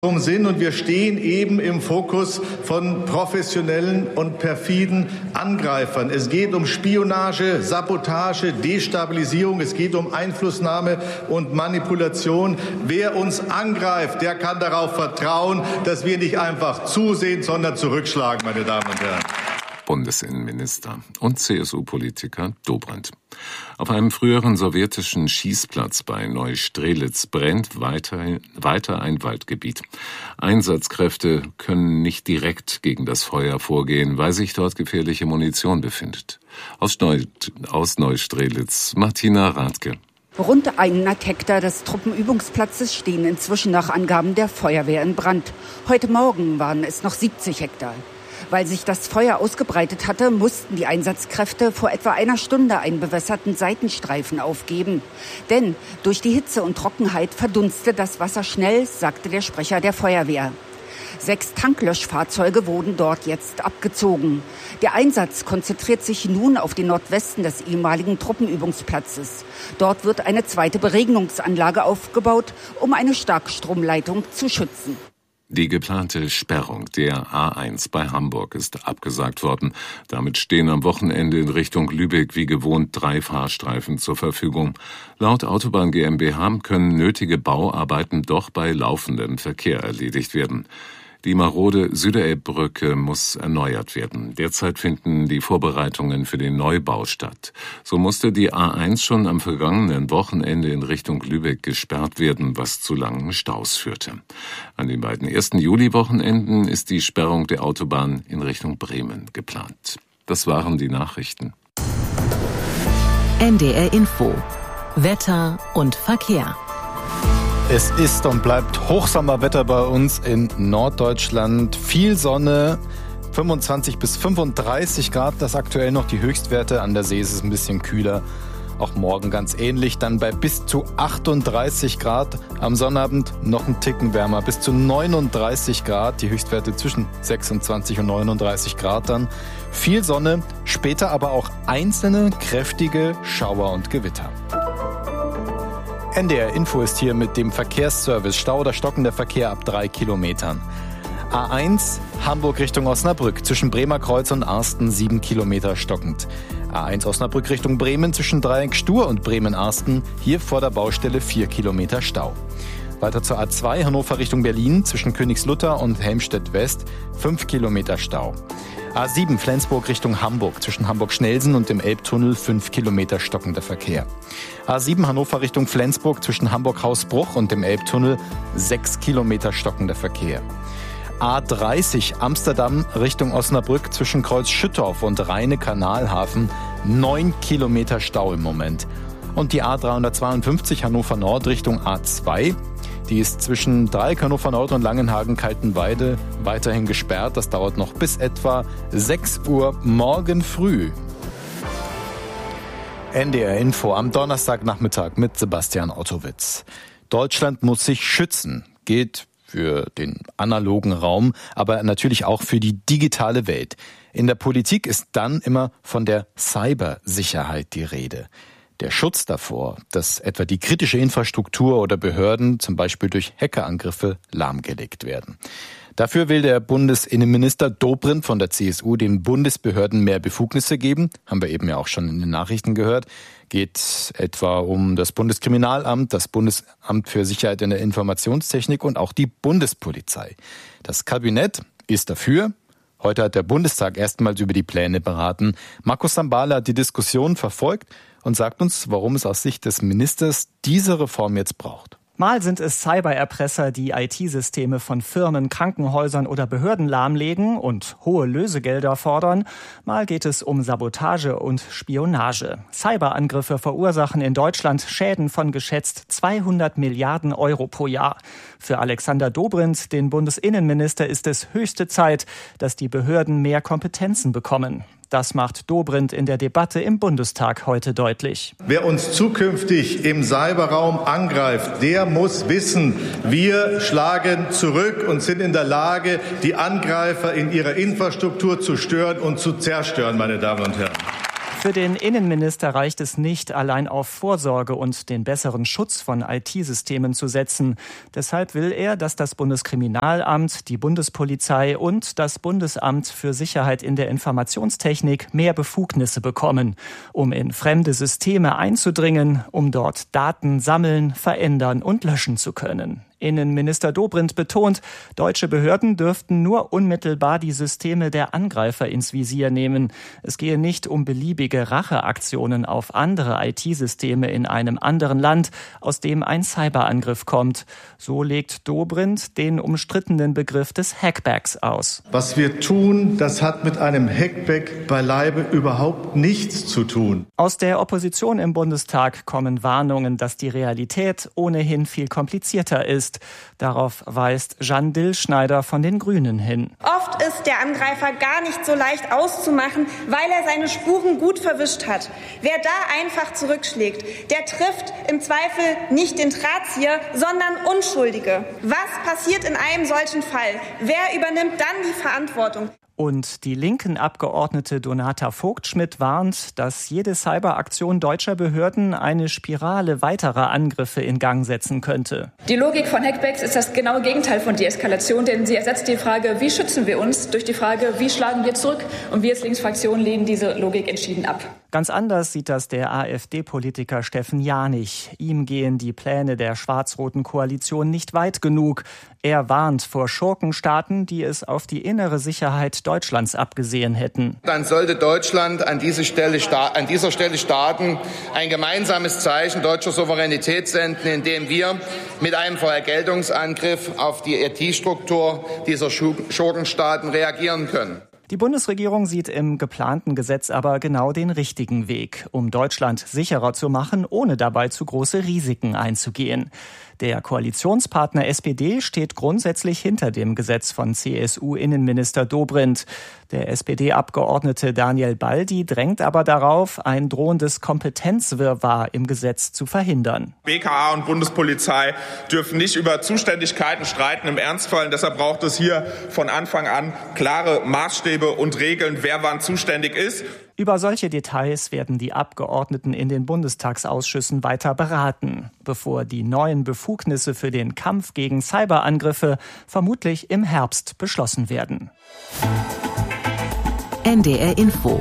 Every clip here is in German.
sind und wir stehen eben im Fokus von professionellen und perfiden Angreifern. Es geht um Spionage, Sabotage, Destabilisierung, es geht um Einflussnahme und Manipulation. Wer uns angreift, der kann darauf vertrauen, dass wir nicht einfach zusehen, sondern zurückschlagen, meine Damen und Herren. Bundesinnenminister und CSU-Politiker Dobrindt. Auf einem früheren sowjetischen Schießplatz bei Neustrelitz brennt weiter ein Waldgebiet. Einsatzkräfte können nicht direkt gegen das Feuer vorgehen, weil sich dort gefährliche Munition befindet. Aus Neustrelitz, Martina Rathke. Rund 100 Hektar des Truppenübungsplatzes stehen inzwischen nach Angaben der Feuerwehr in Brand. Heute Morgen waren es noch 70 Hektar. Weil sich das Feuer ausgebreitet hatte, mussten die Einsatzkräfte vor etwa einer Stunde einen bewässerten Seitenstreifen aufgeben. Denn durch die Hitze und Trockenheit verdunstet das Wasser schnell, sagte der Sprecher der Feuerwehr. 6 Tanklöschfahrzeuge wurden dort jetzt abgezogen. Der Einsatz konzentriert sich nun auf den Nordwesten des ehemaligen Truppenübungsplatzes. Dort wird eine zweite Beregnungsanlage aufgebaut, um eine Starkstromleitung zu schützen. Die geplante Sperrung der A1 bei Hamburg ist abgesagt worden. Damit stehen am Wochenende in Richtung Lübeck wie gewohnt 3 Fahrstreifen zur Verfügung. Laut Autobahn GmbH können nötige Bauarbeiten doch bei laufendem Verkehr erledigt werden. Die marode Süderelbbrücke muss erneuert werden. Derzeit finden die Vorbereitungen für den Neubau statt. So musste die A1 schon am vergangenen Wochenende in Richtung Lübeck gesperrt werden, was zu langen Staus führte. An den beiden 1. Juli-Wochenenden ist die Sperrung der Autobahn in Richtung Bremen geplant. Das waren die Nachrichten. NDR Info. Wetter und Verkehr. Es ist und bleibt Hochsommerwetter bei uns in Norddeutschland. Viel Sonne, 25 bis 35 Grad, das aktuell noch die Höchstwerte. An der See ist es ein bisschen kühler. Auch morgen ganz ähnlich, dann bei bis zu 38 Grad. Am Sonnabend noch ein Ticken wärmer, bis zu 39 Grad. Die Höchstwerte zwischen 26 und 39 Grad dann. Viel Sonne, später aber auch einzelne kräftige Schauer und Gewitter. NDR Info ist hier mit dem Verkehrsservice. Stau oder stockender Verkehr ab 3 Kilometern. A1 Hamburg Richtung Osnabrück zwischen Bremer Kreuz und Arsten 7 Kilometer stockend. A1 Osnabrück Richtung Bremen zwischen Dreieck Stur und Bremen-Arsten, hier vor der Baustelle 4 Kilometer Stau. Weiter zur A2 Hannover Richtung Berlin zwischen Königslutter und Helmstedt West 5 Kilometer Stau. A7 Flensburg Richtung Hamburg zwischen Hamburg-Schnelsen und dem Elbtunnel 5 Kilometer stockender Verkehr. A7 Hannover Richtung Flensburg zwischen Hamburg-Hausbruch und dem Elbtunnel 6 Kilometer stockender Verkehr. A30 Amsterdam Richtung Osnabrück zwischen Kreuz Schüttorf und Rheine-Kanalhafen 9 Kilometer Stau im Moment. Und die A352 Hannover Nord Richtung A2, die ist zwischen Dreieck Hannover Nord und Langenhagen-Kaltenweide weiterhin gesperrt. Das dauert noch bis etwa 6 Uhr morgen früh. NDR Info am Donnerstagnachmittag mit Sebastian Ottowitz. Deutschland muss sich schützen. Gilt für den analogen Raum, aber natürlich auch für die digitale Welt. In der Politik ist dann immer von der Cybersicherheit die Rede. Der Schutz davor, dass etwa die kritische Infrastruktur oder Behörden zum Beispiel durch Hackerangriffe lahmgelegt werden. Dafür will der Bundesinnenminister Dobrindt von der CSU den Bundesbehörden mehr Befugnisse geben. Haben wir eben ja auch schon in den Nachrichten gehört. Geht etwa um das Bundeskriminalamt, das Bundesamt für Sicherheit in der Informationstechnik und auch die Bundespolizei. Das Kabinett ist dafür. Heute hat der Bundestag erstmals über die Pläne beraten. Markus Sambale hat die Diskussion verfolgt und sagt uns, warum es aus Sicht des Ministers diese Reform jetzt braucht. Mal sind es Cybererpresser, die IT-Systeme von Firmen, Krankenhäusern oder Behörden lahmlegen und hohe Lösegelder fordern. Mal geht es um Sabotage und Spionage. Cyberangriffe verursachen in Deutschland Schäden von geschätzt 200 Milliarden Euro pro Jahr. Für Alexander Dobrindt, den Bundesinnenminister, ist es höchste Zeit, dass die Behörden mehr Kompetenzen bekommen. Das macht Dobrindt in der Debatte im Bundestag heute deutlich. Wer uns zukünftig im Cyberraum angreift, der muss wissen, wir schlagen zurück und sind in der Lage, die Angreifer in ihrer Infrastruktur zu stören und zu zerstören, meine Damen und Herren. Für den Innenminister reicht es nicht, allein auf Vorsorge und den besseren Schutz von IT-Systemen zu setzen. Deshalb will er, dass das Bundeskriminalamt, die Bundespolizei und das Bundesamt für Sicherheit in der Informationstechnik mehr Befugnisse bekommen, um in fremde Systeme einzudringen, um dort Daten sammeln, verändern und löschen zu können. Innenminister Dobrindt betont, deutsche Behörden dürften nur unmittelbar die Systeme der Angreifer ins Visier nehmen. Es gehe nicht um beliebige Racheaktionen auf andere IT-Systeme in einem anderen Land, aus dem ein Cyberangriff kommt. So legt Dobrindt den umstrittenen Begriff des Hackbacks aus. Was wir tun, das hat mit einem Hackback beileibe überhaupt nichts zu tun. Aus der Opposition im Bundestag kommen Warnungen, dass die Realität ohnehin viel komplizierter ist. Darauf weist Jeanne Dillschneider von den Grünen hin. Oft ist der Angreifer gar nicht so leicht auszumachen, weil er seine Spuren gut verwischt hat. Wer da einfach zurückschlägt, der trifft im Zweifel nicht den Drahtzieher, sondern Unschuldige. Was passiert in einem solchen Fall? Wer übernimmt dann die Verantwortung? Und die linken Abgeordnete Donata Vogt-Schmidt warnt, dass jede Cyberaktion deutscher Behörden eine Spirale weiterer Angriffe in Gang setzen könnte. Die Logik von Hackbacks ist das genaue Gegenteil von Deeskalation, denn sie ersetzt die Frage, wie schützen wir uns, durch die Frage, wie schlagen wir zurück. Und wir als Linksfraktion lehnen diese Logik entschieden ab. Ganz anders sieht das der AfD-Politiker Steffen Janich. Ihm gehen die Pläne der schwarz-roten Koalition nicht weit genug. Er warnt vor Schurkenstaaten, die es auf die innere Sicherheit Deutschlands abgesehen hätten. Dann sollte Deutschland an dieser Stelle Staaten ein gemeinsames Zeichen deutscher Souveränität senden, indem wir mit einem Vergeltungsangriff auf die IT-Struktur dieser Schurkenstaaten reagieren können. Die Bundesregierung sieht im geplanten Gesetz aber genau den richtigen Weg, um Deutschland sicherer zu machen, ohne dabei zu große Risiken einzugehen. Der Koalitionspartner SPD steht grundsätzlich hinter dem Gesetz von CSU-Innenminister Dobrindt. Der SPD-Abgeordnete Daniel Baldi drängt aber darauf, ein drohendes Kompetenzwirrwarr im Gesetz zu verhindern. BKA und Bundespolizei dürfen nicht über Zuständigkeiten streiten im Ernstfall. Und deshalb braucht es hier von Anfang an klare Maßstäbe und Regeln, wer wann zuständig ist. Über solche Details werden die Abgeordneten in den Bundestagsausschüssen weiter beraten, bevor die neuen Befugnisse für den Kampf gegen Cyberangriffe vermutlich im Herbst beschlossen werden. NDR Info.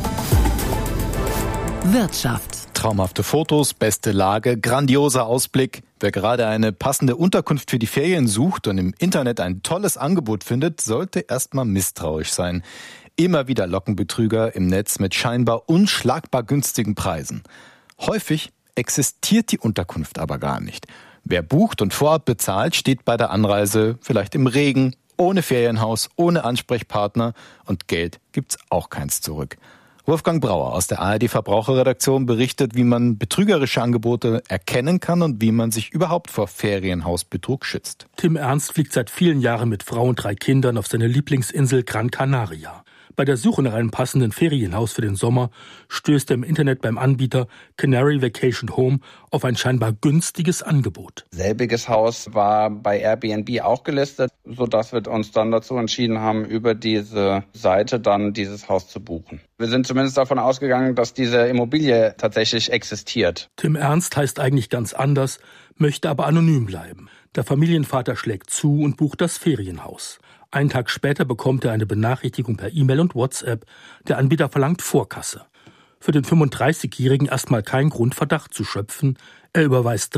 Wirtschaft. Traumhafte Fotos, beste Lage, grandioser Ausblick. Wer gerade eine passende Unterkunft für die Ferien sucht und im Internet ein tolles Angebot findet, sollte erstmal misstrauisch sein. Immer wieder locken Betrüger im Netz mit scheinbar unschlagbar günstigen Preisen. Häufig existiert die Unterkunft aber gar nicht. Wer bucht und vorab bezahlt, steht bei der Anreise vielleicht im Regen, ohne Ferienhaus, ohne Ansprechpartner und Geld gibt's auch keins zurück. Wolfgang Brauer aus der ARD-Verbraucherredaktion berichtet, wie man betrügerische Angebote erkennen kann und wie man sich überhaupt vor Ferienhausbetrug schützt. Tim Ernst fliegt seit vielen Jahren mit Frau und 3 Kindern auf seine Lieblingsinsel Gran Canaria. Bei der Suche nach einem passenden Ferienhaus für den Sommer stößt er im Internet beim Anbieter Canary Vacation Home auf ein scheinbar günstiges Angebot. Selbiges Haus war bei Airbnb auch gelistet, sodass wir uns dann dazu entschieden haben, über diese Seite dann dieses Haus zu buchen. Wir sind zumindest davon ausgegangen, dass diese Immobilie tatsächlich existiert. Tim Ernst heißt eigentlich ganz anders, möchte aber anonym bleiben. Der Familienvater schlägt zu und bucht das Ferienhaus. Einen Tag später bekommt er eine Benachrichtigung per E-Mail und WhatsApp. Der Anbieter verlangt Vorkasse. Für den 35-Jährigen erstmal kein Grund, Verdacht zu schöpfen. Er überweist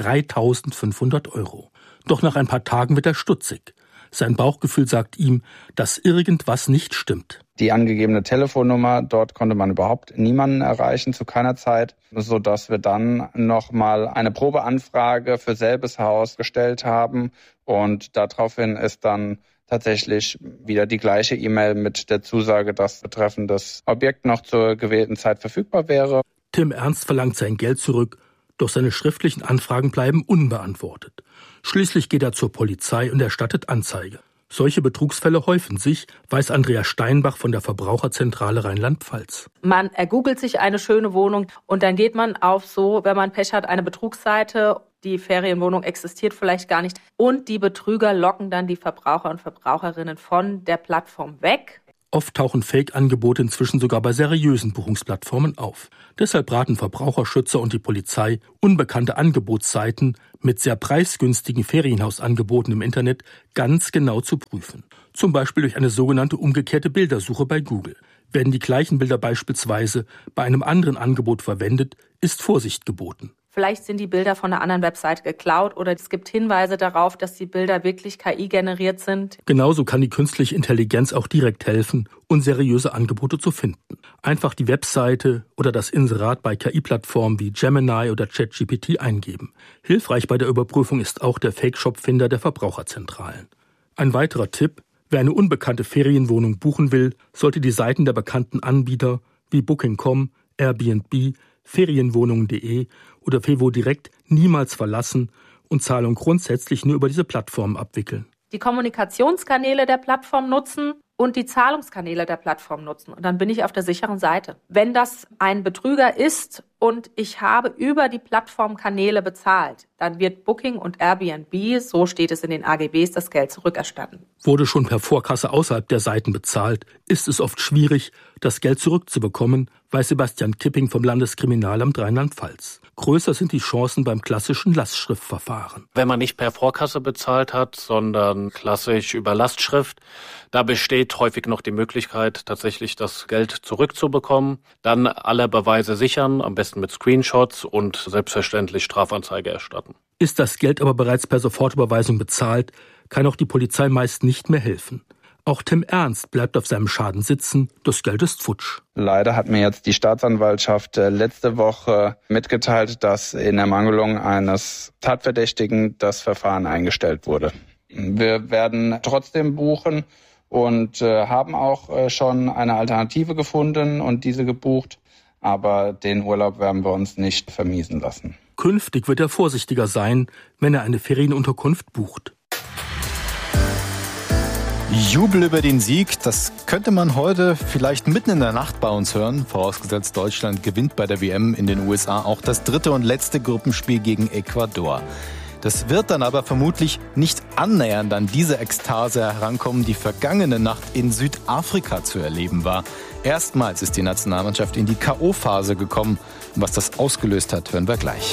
3.500 €. Doch nach ein paar Tagen wird er stutzig. Sein Bauchgefühl sagt ihm, dass irgendwas nicht stimmt. Die angegebene Telefonnummer, dort konnte man überhaupt niemanden erreichen, zu keiner Zeit, sodass wir dann nochmal eine Probeanfrage für selbes Haus gestellt haben. Und daraufhin ist dann tatsächlich wieder die gleiche E-Mail mit der Zusage, dass betreffendes Objekt noch zur gewählten Zeit verfügbar wäre. Tim Ernst verlangt sein Geld zurück, doch seine schriftlichen Anfragen bleiben unbeantwortet. Schließlich geht er zur Polizei und erstattet Anzeige. Solche Betrugsfälle häufen sich, weiß Andrea Steinbach von der Verbraucherzentrale Rheinland-Pfalz. Man ergoogelt sich eine schöne Wohnung und dann geht man auf wenn man Pech hat, eine Betrugsseite. Die Ferienwohnung existiert vielleicht gar nicht. Und die Betrüger locken dann die Verbraucher und Verbraucherinnen von der Plattform weg. Oft tauchen Fake-Angebote inzwischen sogar bei seriösen Buchungsplattformen auf. Deshalb raten Verbraucherschützer und die Polizei, unbekannte Angebotsseiten mit sehr preisgünstigen Ferienhausangeboten im Internet ganz genau zu prüfen. Zum Beispiel durch eine sogenannte umgekehrte Bildersuche bei Google. Werden die gleichen Bilder beispielsweise bei einem anderen Angebot verwendet, ist Vorsicht geboten. Vielleicht sind die Bilder von einer anderen Website geklaut oder es gibt Hinweise darauf, dass die Bilder wirklich KI-generiert sind. Genauso kann die künstliche Intelligenz auch direkt helfen, unseriöse Angebote zu finden. Einfach die Webseite oder das Inserat bei KI-Plattformen wie Gemini oder ChatGPT eingeben. Hilfreich bei der Überprüfung ist auch der Fake-Shop-Finder der Verbraucherzentralen. Ein weiterer Tipp: Wer eine unbekannte Ferienwohnung buchen will, sollte die Seiten der bekannten Anbieter wie Booking.com, Airbnb, Ferienwohnungen.de oder Fevo Direkt niemals verlassen und Zahlung grundsätzlich nur über diese Plattform abwickeln. Die Kommunikationskanäle der Plattform nutzen und die Zahlungskanäle der Plattform nutzen. Und dann bin ich auf der sicheren Seite. Wenn das ein Betrüger ist und ich habe über die Plattformkanäle bezahlt, dann wird Booking und Airbnb, so steht es in den AGBs, das Geld zurückerstatten. Wurde schon per Vorkasse außerhalb der Seiten bezahlt, ist es oft schwierig, das Geld zurückzubekommen, weiß Sebastian Kipping vom Landeskriminalamt Rheinland-Pfalz. Größer sind die Chancen beim klassischen Lastschriftverfahren. Wenn man nicht per Vorkasse bezahlt hat, sondern klassisch über Lastschrift, da besteht häufig noch die Möglichkeit, tatsächlich das Geld zurückzubekommen. Dann alle Beweise sichern, am besten mit Screenshots und selbstverständlich Strafanzeige erstatten. Ist das Geld aber bereits per Sofortüberweisung bezahlt, kann auch die Polizei meist nicht mehr helfen. Auch Tim Ernst bleibt auf seinem Schaden sitzen, das Geld ist futsch. Leider hat mir jetzt die Staatsanwaltschaft letzte Woche mitgeteilt, dass in Ermangelung eines Tatverdächtigen das Verfahren eingestellt wurde. Wir werden trotzdem buchen und haben auch schon eine Alternative gefunden und diese gebucht, aber den Urlaub werden wir uns nicht vermiesen lassen. Künftig wird er vorsichtiger sein, wenn er eine Ferienunterkunft bucht. Jubel über den Sieg, das könnte man heute vielleicht mitten in der Nacht bei uns hören, vorausgesetzt Deutschland gewinnt bei der WM in den USA auch das dritte und letzte Gruppenspiel gegen Ecuador. Das wird dann aber vermutlich nicht annähernd an diese Ekstase herankommen, die vergangene Nacht in Südafrika zu erleben war. Erstmals ist die Nationalmannschaft in die K.O.-Phase gekommen. Was das ausgelöst hat, hören wir gleich.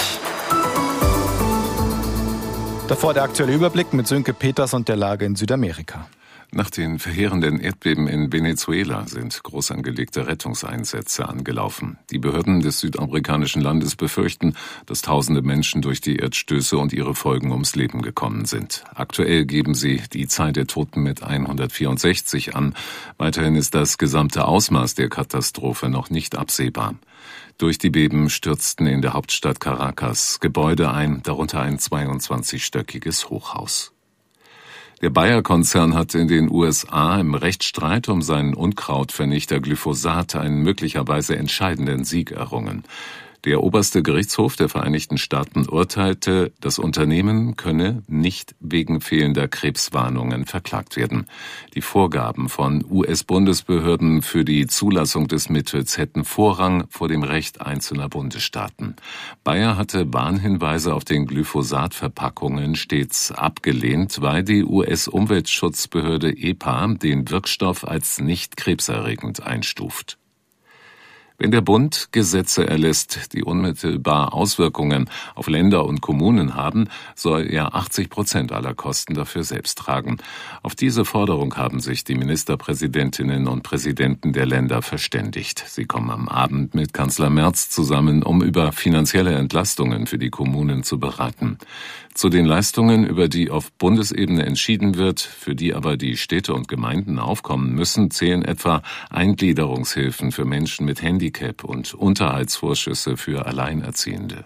Davor der aktuelle Überblick mit Sönke Peters und der Lage in Südamerika. Nach den verheerenden Erdbeben in Venezuela sind groß angelegte Rettungseinsätze angelaufen. Die Behörden des südamerikanischen Landes befürchten, dass tausende Menschen durch die Erdstöße und ihre Folgen ums Leben gekommen sind. Aktuell geben sie die Zahl der Toten mit 164 an. Weiterhin ist das gesamte Ausmaß der Katastrophe noch nicht absehbar. Durch die Beben stürzten in der Hauptstadt Caracas Gebäude ein, darunter ein 22-stöckiges Hochhaus. Der Bayer-Konzern hat in den USA im Rechtsstreit um seinen Unkrautvernichter Glyphosat einen möglicherweise entscheidenden Sieg errungen. Der oberste Gerichtshof der Vereinigten Staaten urteilte, das Unternehmen könne nicht wegen fehlender Krebswarnungen verklagt werden. Die Vorgaben von US-Bundesbehörden für die Zulassung des Mittels hätten Vorrang vor dem Recht einzelner Bundesstaaten. Bayer hatte Warnhinweise auf den Glyphosat-Verpackungen stets abgelehnt, weil die US-Umweltschutzbehörde EPA den Wirkstoff als nicht krebserregend einstuft. Wenn der Bund Gesetze erlässt, die unmittelbar Auswirkungen auf Länder und Kommunen haben, soll er 80% aller Kosten dafür selbst tragen. Auf diese Forderung haben sich die Ministerpräsidentinnen und Präsidenten der Länder verständigt. Sie kommen am Abend mit Kanzler Merz zusammen, um über finanzielle Entlastungen für die Kommunen zu beraten. Zu den Leistungen, über die auf Bundesebene entschieden wird, für die aber die Städte und Gemeinden aufkommen müssen, zählen etwa Eingliederungshilfen für Menschen mit Handicap und Unterhaltsvorschüsse für Alleinerziehende.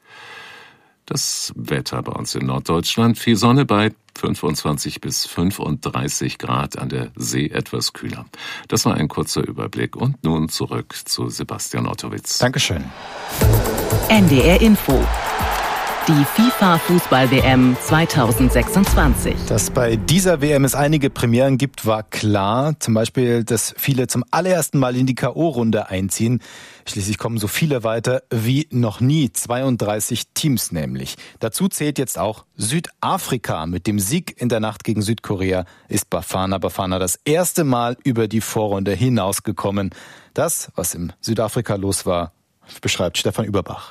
Das Wetter bei uns in Norddeutschland: viel Sonne bei 25 bis 35 Grad, an der See etwas kühler. Das war ein kurzer Überblick und nun zurück zu Sebastian Ottowitz. Dankeschön. NDR Info. Die FIFA-Fußball-WM 2026. Dass bei dieser WM es einige Premieren gibt, war klar. Zum Beispiel, dass viele zum allerersten Mal in die K.O.-Runde einziehen. Schließlich kommen so viele weiter wie noch nie. 32 Teams nämlich. Dazu zählt jetzt auch Südafrika. Mit dem Sieg in der Nacht gegen Südkorea ist Bafana Bafana das erste Mal über die Vorrunde hinausgekommen. Das, was in Südafrika los war, beschreibt Stefan Überbach.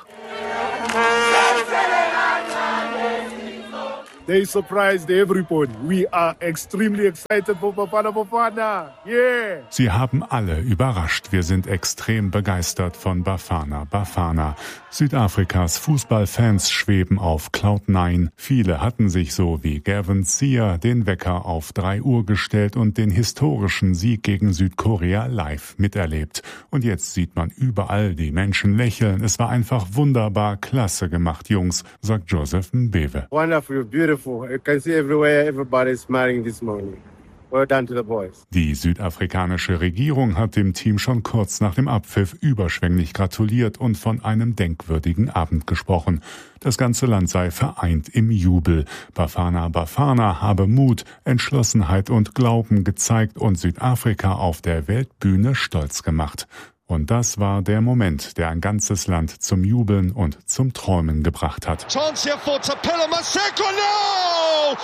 They surprised everybody. We are extremely excited for Bafana Bafana. Yeah! Sie haben alle überrascht. Wir sind extrem begeistert von Bafana Bafana. Südafrikas Fußballfans schweben auf Cloud 9. Viele hatten sich so wie Gavin Sear den Wecker auf 3 Uhr gestellt und den historischen Sieg gegen Südkorea live miterlebt. Und jetzt sieht man überall die Menschen lächeln. Es war einfach wunderbar, klasse gemacht, Jungs, sagt Joseph Mbewe. Wonderful, beautiful. You can see everywhere, everybody's smiling this morning. Well done to the boys. Die südafrikanische Regierung hat dem Team schon kurz nach dem Abpfiff überschwänglich gratuliert und von einem denkwürdigen Abend gesprochen. Das ganze Land sei vereint im Jubel. Bafana Bafana habe Mut, Entschlossenheit und Glauben gezeigt und Südafrika auf der Weltbühne stolz gemacht. Und das war der Moment, der ein ganzes Land zum Jubeln und zum Träumen gebracht hat. Chance here for Tapelo Maseko. No!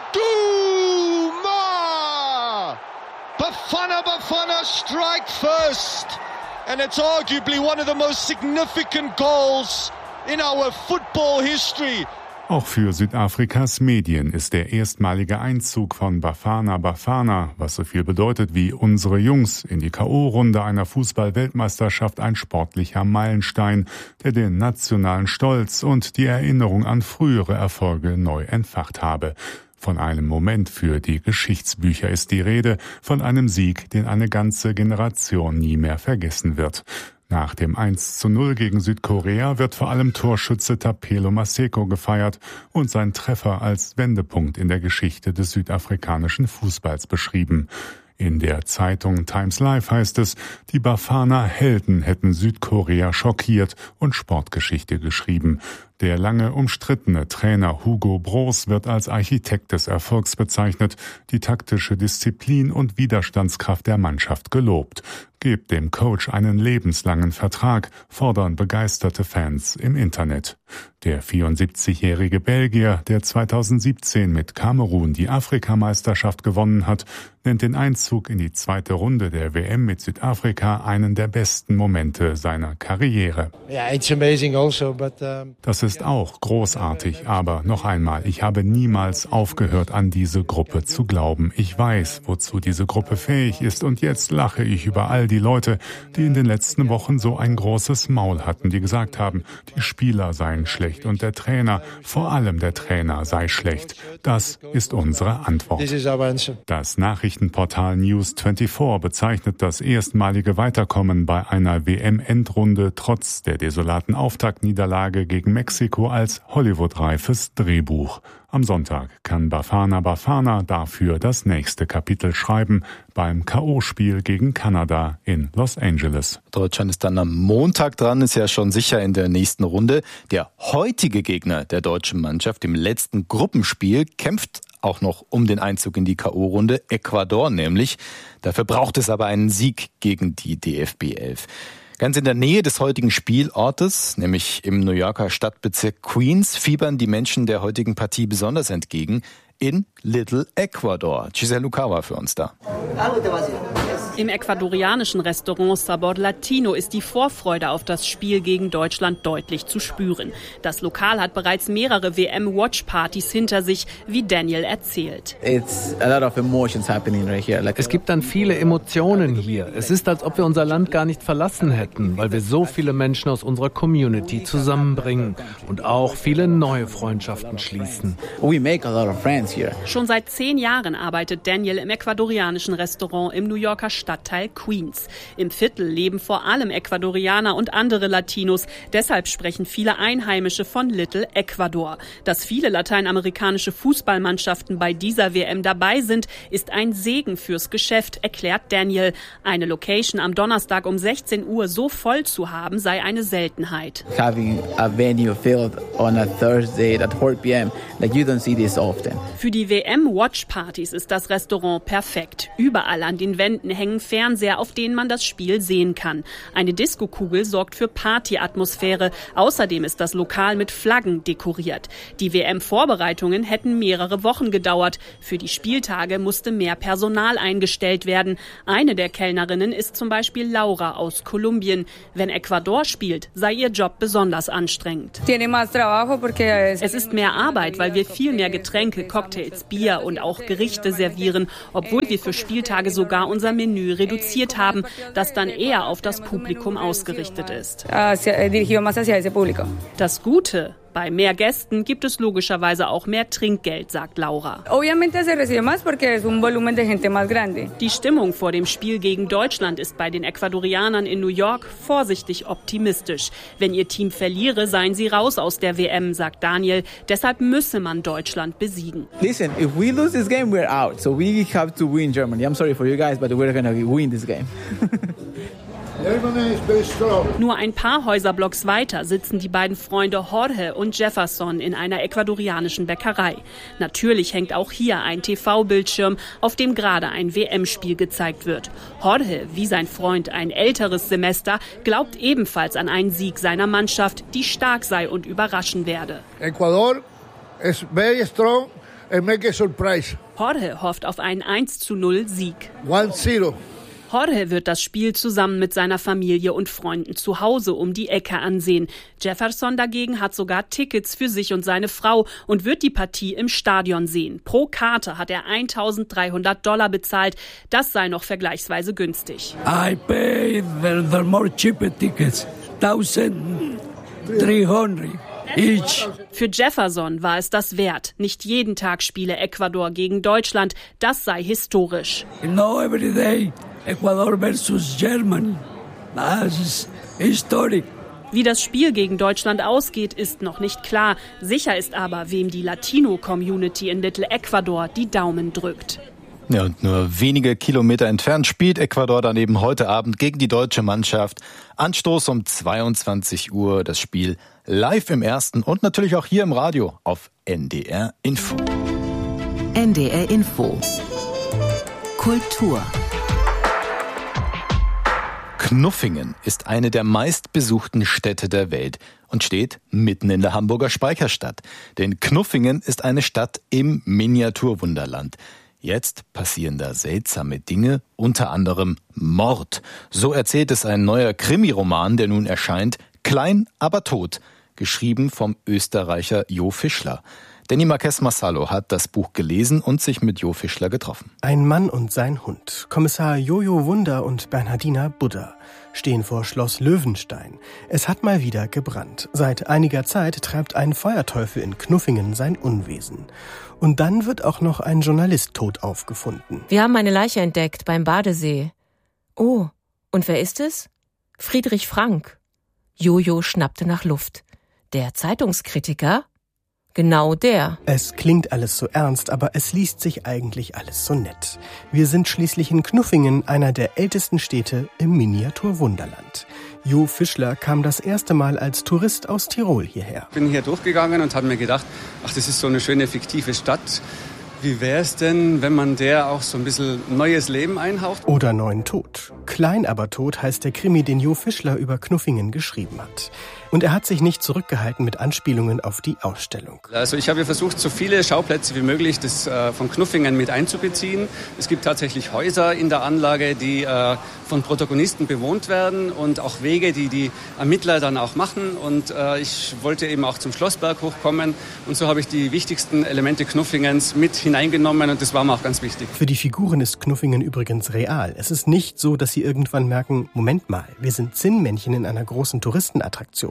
Laduma! Bafana Bafana strike first. And it's arguably one of the most significant goals in our football history. Auch für Südafrikas Medien ist der erstmalige Einzug von Bafana Bafana, was so viel bedeutet wie unsere Jungs, in die K.O.-Runde einer Fußball-Weltmeisterschaft ein sportlicher Meilenstein, der den nationalen Stolz und die Erinnerung an frühere Erfolge neu entfacht habe. Von einem Moment für die Geschichtsbücher ist die Rede, von einem Sieg, den eine ganze Generation nie mehr vergessen wird. Nach dem 1:0 gegen Südkorea wird vor allem Torschütze Tapelo Maseko gefeiert und sein Treffer als Wendepunkt in der Geschichte des südafrikanischen Fußballs beschrieben. In der Zeitung Times Live heißt es, die Bafana-Helden hätten Südkorea schockiert und Sportgeschichte geschrieben. Der lange umstrittene Trainer Hugo Broos wird als Architekt des Erfolgs bezeichnet, die taktische Disziplin und Widerstandskraft der Mannschaft gelobt. Gebt dem Coach einen lebenslangen Vertrag, fordern begeisterte Fans im Internet. Der 74-jährige Belgier, der 2017 mit Kamerun die Afrikameisterschaft gewonnen hat, nennt den Einzug in die zweite Runde der WM mit Südafrika einen der besten Momente seiner Karriere. Das ist auch großartig, aber noch einmal, ich habe niemals aufgehört, an diese Gruppe zu glauben. Ich weiß, wozu diese Gruppe fähig ist und jetzt lache ich über all die Leute, die in den letzten Wochen so ein großes Maul hatten, die gesagt haben, die Spieler seien schlecht und der Trainer, vor allem der Trainer, sei schlecht. Das ist unsere Antwort. Das Nachrichtenportal News24 bezeichnet das erstmalige Weiterkommen bei einer WM-Endrunde trotz der desolaten Auftaktniederlage gegen Mexiko als Hollywood-reifes Drehbuch. Am Sonntag kann Bafana Bafana dafür das nächste Kapitel schreiben beim K.O.-Spiel gegen Kanada in Los Angeles. Deutschland ist dann am Montag dran, ist ja schon sicher in der nächsten Runde. Der heutige Gegner der deutschen Mannschaft im letzten Gruppenspiel kämpft auch noch um den Einzug in die K.O.-Runde, Ecuador nämlich. Dafür braucht es aber einen Sieg gegen die DFB 11. Ganz in der Nähe des heutigen Spielortes, nämlich im New Yorker Stadtbezirk Queens, fiebern die Menschen der heutigen Partie besonders entgegen. In Little Ecuador. Giselle Lucawa für uns da. Im ecuadorianischen Restaurant Sabor Latino ist die Vorfreude auf das Spiel gegen Deutschland deutlich zu spüren. Das Lokal hat bereits mehrere WM-Watch-Partys hinter sich, wie Daniel erzählt. Es gibt dann viele Emotionen hier. Es ist, als ob wir unser Land gar nicht verlassen hätten, weil wir so viele Menschen aus unserer Community zusammenbringen und auch viele neue Freundschaften schließen. experience here. Schon seit 10 Jahren arbeitet Daniel im ecuadorianischen Restaurant im New Yorker Stadtteil Queens. Im Viertel leben vor allem Ecuadorianer und andere Latinos. Deshalb sprechen viele Einheimische von Little Ecuador. Dass viele lateinamerikanische Fußballmannschaften bei dieser WM dabei sind, ist ein Segen fürs Geschäft, erklärt Daniel. Eine Location am Donnerstag um 16 Uhr so voll zu haben, sei eine Seltenheit. Having a venue filled on a Thursday at 4 p.m. like you don't see this often. Für die WM-Watch-Partys ist das Restaurant perfekt. Überall an den Wänden hängen Fernseher, auf denen man das Spiel sehen kann. Eine Diskokugel sorgt für Partyatmosphäre. Außerdem ist das Lokal mit Flaggen dekoriert. Die WM-Vorbereitungen hätten mehrere Wochen gedauert. Für die Spieltage musste mehr Personal eingestellt werden. Eine der Kellnerinnen ist zum Beispiel Laura aus Kolumbien. Wenn Ecuador spielt, sei ihr Job besonders anstrengend. Es ist mehr Arbeit, weil wir viel mehr Getränke, Cocktails, Bier und auch Gerichte servieren, obwohl wir für Spieltage sogar unser Menü reduziert haben, das dann eher auf das Publikum ausgerichtet ist. Das Gute: bei mehr Gästen gibt es logischerweise auch mehr Trinkgeld, sagt Laura. Die Stimmung vor dem Spiel gegen Deutschland ist bei den Ecuadorianern in New York vorsichtig optimistisch. Wenn ihr Team verliere, seien sie raus aus der WM, sagt Daniel. Deshalb müsse man Deutschland besiegen. Listen, if we lose this game, we're out. So we have to win Germany. I'm sorry for you guys, but we're gonna win this game. Nur ein paar Häuserblocks weiter sitzen die beiden Freunde Jorge und Jefferson in einer ecuadorianischen Bäckerei. Natürlich hängt auch hier ein TV-Bildschirm, auf dem gerade ein WM-Spiel gezeigt wird. Jorge, wie sein Freund ein älteres Semester, glaubt ebenfalls an einen Sieg seiner Mannschaft, die stark sei und überraschen werde. Ecuador is very strong and make a surprise. Jorge hofft auf einen 1:0 Sieg. 1-0. Jorge wird das Spiel zusammen mit seiner Familie und Freunden zu Hause um die Ecke ansehen. Jefferson dagegen hat sogar Tickets für sich und seine Frau und wird die Partie im Stadion sehen. Pro Karte hat er $1.300 bezahlt. Das sei noch vergleichsweise günstig. I paid the more cheaper tickets, 1,300 each. Für Jefferson war es das wert. Nicht jeden Tag spiele Ecuador gegen Deutschland. Das sei historisch. Every day. Ecuador versus Germany. Das ist historisch. Wie das Spiel gegen Deutschland ausgeht, ist noch nicht klar. Sicher ist aber, wem die Latino-Community in Little Ecuador die Daumen drückt. Ja, und nur wenige Kilometer entfernt spielt Ecuador dann eben heute Abend gegen die deutsche Mannschaft. Anstoß um 22 Uhr, das Spiel live im Ersten und natürlich auch hier im Radio auf NDR Info. NDR Info. Kultur. Knuffingen ist eine der meistbesuchten Städte der Welt und steht mitten in der Hamburger Speicherstadt. Denn Knuffingen ist eine Stadt im Miniaturwunderland. Jetzt passieren da seltsame Dinge, unter anderem Mord. So erzählt es ein neuer Krimiroman, der nun erscheint, Klein, aber tot, geschrieben vom Österreicher Jo Fischler. Danny Marquez Massalo hat das Buch gelesen und sich mit Jo Fischler getroffen. Ein Mann und sein Hund, Kommissar Jojo Wunder und Bernhardina Buddha, stehen vor Schloss Löwenstein. Es hat mal wieder gebrannt. Seit einiger Zeit treibt ein Feuerteufel in Knuffingen sein Unwesen. Und dann wird auch noch ein Journalist tot aufgefunden. Wir haben eine Leiche entdeckt beim Badesee. Oh, und wer ist es? Friedrich Frank. Jojo schnappte nach Luft. Der Zeitungskritiker? Genau der. Es klingt alles so ernst, aber es liest sich eigentlich alles so nett. Wir sind schließlich in Knuffingen, einer der ältesten Städte im Miniaturwunderland. Jo Fischler kam das erste Mal als Tourist aus Tirol hierher. Ich bin hier durchgegangen und habe mir gedacht, ach, das ist so eine schöne fiktive Stadt. Wie wäre es denn, wenn man der auch so ein bisschen neues Leben einhaucht? Oder neuen Tod. Klein aber tot heißt der Krimi, den Jo Fischler über Knuffingen geschrieben hat. Und er hat sich nicht zurückgehalten mit Anspielungen auf die Ausstellung. Also ich habe versucht, so viele Schauplätze wie möglich von Knuffingen mit einzubeziehen. Es gibt tatsächlich Häuser in der Anlage, die von Protagonisten bewohnt werden und auch Wege, die die Ermittler dann auch machen. Und ich wollte eben auch zum Schlossberg hochkommen. Und so habe ich die wichtigsten Elemente Knuffingens mit hineingenommen und das war mir auch ganz wichtig. Für die Figuren ist Knuffingen übrigens real. Es ist nicht so, dass sie irgendwann merken, Moment mal, wir sind Zinnmännchen in einer großen Touristenattraktion.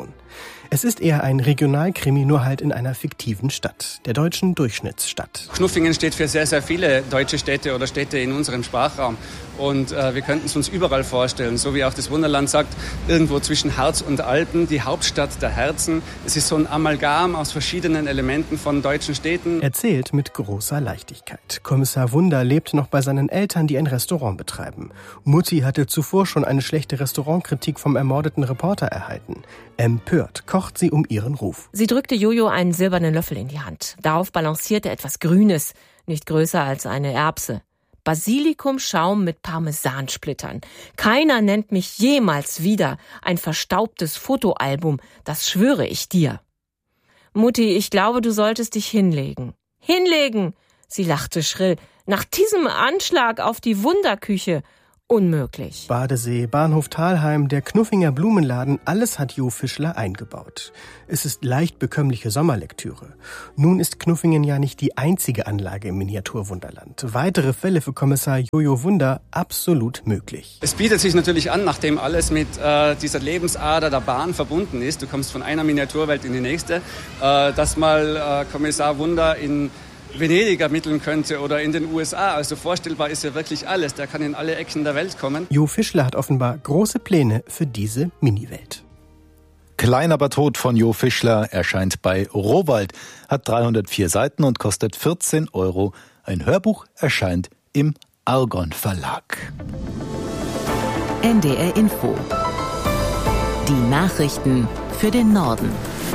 Es ist eher ein Regionalkrimi, nur halt in einer fiktiven Stadt, der deutschen Durchschnittsstadt. Knuffingen steht für sehr, sehr viele deutsche Städte oder Städte in unserem Sprachraum. Und wir könnten es uns überall vorstellen, so wie auch das Wunderland sagt, irgendwo zwischen Harz und Alpen, die Hauptstadt der Herzen. Es ist so ein Amalgam aus verschiedenen Elementen von deutschen Städten. Erzählt mit großer Leichtigkeit. Kommissar Wunder lebt noch bei seinen Eltern, die ein Restaurant betreiben. Mutti hatte zuvor schon eine schlechte Restaurantkritik vom ermordeten Reporter erhalten. Empört kocht sie um ihren Ruf. Sie drückte Jojo einen silbernen Löffel in die Hand. Darauf balancierte etwas Grünes, nicht größer als eine Erbse. Basilikumschaum mit Parmesansplittern. Keiner nennt mich jemals wieder. Ein verstaubtes Fotoalbum, das schwöre ich dir. Mutti, ich glaube, du solltest dich hinlegen. Hinlegen! Sie lachte schrill. Nach diesem Anschlag auf die Wunderküche. Unmöglich. Badesee, Bahnhof Thalheim, der Knuffinger Blumenladen, alles hat Jo Fischler eingebaut. Es ist leicht bekömmliche Sommerlektüre. Nun ist Knuffingen ja nicht die einzige Anlage im Miniaturwunderland. Weitere Fälle für Kommissar Jojo Wunder absolut möglich. Es bietet sich natürlich an, nachdem alles mit dieser Lebensader der Bahn verbunden ist, du kommst von einer Miniaturwelt in die nächste, dass mal Kommissar Wunder in Venedig ermitteln könnte oder in den USA. Also vorstellbar ist ja wirklich alles. Der kann in alle Ecken der Welt kommen. Jo Fischler hat offenbar große Pläne für diese Mini-Welt. Klein aber tot von Jo Fischler erscheint bei Rowohlt, hat 304 Seiten und kostet 14 €. Ein Hörbuch erscheint im Argon Verlag. NDR Info. Die Nachrichten für den Norden.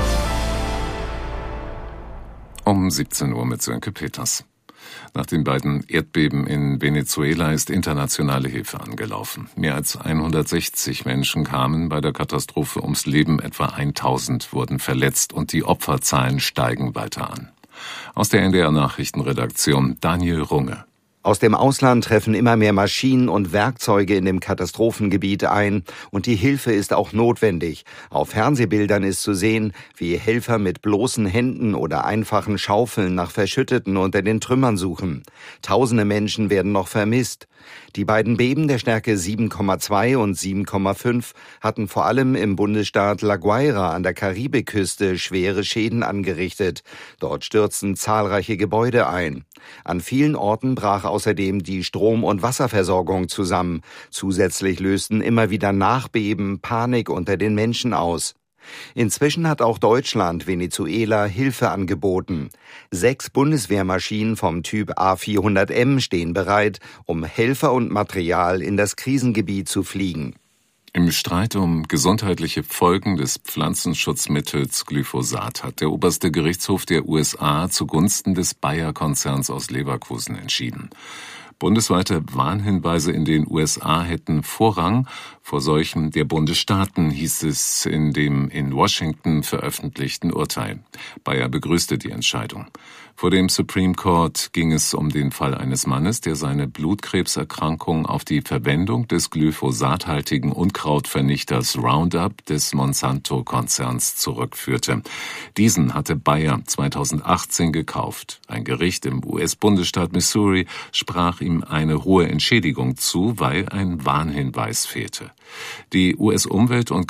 Um 17 Uhr mit Sönke Peters. Nach den beiden Erdbeben in Venezuela ist internationale Hilfe angelaufen. Mehr als 160 Menschen kamen bei der Katastrophe ums Leben, etwa 1000 wurden verletzt und die Opferzahlen steigen weiter an. Aus der NDR Nachrichtenredaktion Daniel Runge. Aus dem Ausland treffen immer mehr Maschinen und Werkzeuge in dem Katastrophengebiet ein und die Hilfe ist auch notwendig. Auf Fernsehbildern ist zu sehen, wie Helfer mit bloßen Händen oder einfachen Schaufeln nach Verschütteten unter den Trümmern suchen. Tausende Menschen werden noch vermisst. Die beiden Beben der Stärke 7,2 und 7,5 hatten vor allem im Bundesstaat La Guaira an der Karibikküste schwere Schäden angerichtet. Dort stürzten zahlreiche Gebäude ein. An vielen Orten brach außerdem die Strom- und Wasserversorgung zusammen. Zusätzlich lösten immer wieder Nachbeben Panik unter den Menschen aus. Inzwischen hat auch Deutschland Venezuela Hilfe angeboten. 6 Bundeswehrmaschinen vom Typ A400M stehen bereit, um Helfer und Material in das Krisengebiet zu fliegen. Im Streit um gesundheitliche Folgen des Pflanzenschutzmittels Glyphosat hat der oberste Gerichtshof der USA zugunsten des Bayer-Konzerns aus Leverkusen entschieden. Bundesweite Warnhinweise in den USA hätten Vorrang vor solchen der Bundesstaaten, hieß es in dem in Washington veröffentlichten Urteil. Bayer begrüßte die Entscheidung. Vor dem Supreme Court ging es um den Fall eines Mannes, der seine Blutkrebserkrankung auf die Verwendung des glyphosathaltigen Unkrautvernichters Roundup des Monsanto-Konzerns zurückführte. Diesen hatte Bayer 2018 gekauft. Ein Gericht im US-Bundesstaat Missouri sprach ihm eine hohe Entschädigung zu, weil ein Warnhinweis fehlte. Die US-Umwelt- und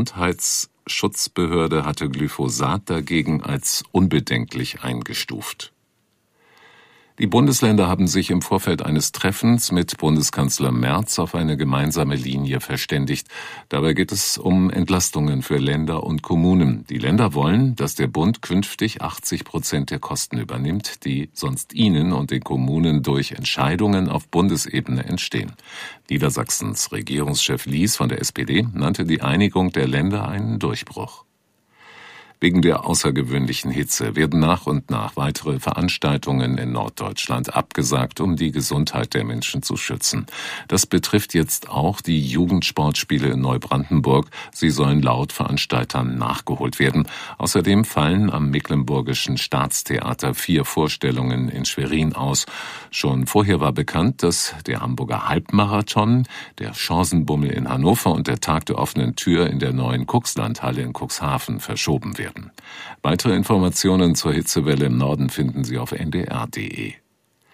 Gesundheitsschutzbehörde hatte Glyphosat dagegen als unbedenklich eingestuft. Die Bundesländer haben sich im Vorfeld eines Treffens mit Bundeskanzler Merz auf eine gemeinsame Linie verständigt. Dabei geht es um Entlastungen für Länder und Kommunen. Die Länder wollen, dass der Bund künftig 80% der Kosten übernimmt, die sonst ihnen und den Kommunen durch Entscheidungen auf Bundesebene entstehen. Niedersachsens Regierungschef Lies von der SPD nannte die Einigung der Länder einen Durchbruch. Wegen der außergewöhnlichen Hitze werden nach und nach weitere Veranstaltungen in Norddeutschland abgesagt, um die Gesundheit der Menschen zu schützen. Das betrifft jetzt auch die Jugendsportspiele in Neubrandenburg. Sie sollen laut Veranstaltern nachgeholt werden. Außerdem fallen am Mecklenburgischen Staatstheater 4 Vorstellungen in Schwerin aus. Schon vorher war bekannt, dass der Hamburger Halbmarathon, der Chancenbummel in Hannover und der Tag der offenen Tür in der neuen Kuxlandhalle in Cuxhaven verschoben werden. Weitere Informationen zur Hitzewelle im Norden finden Sie auf ndr.de.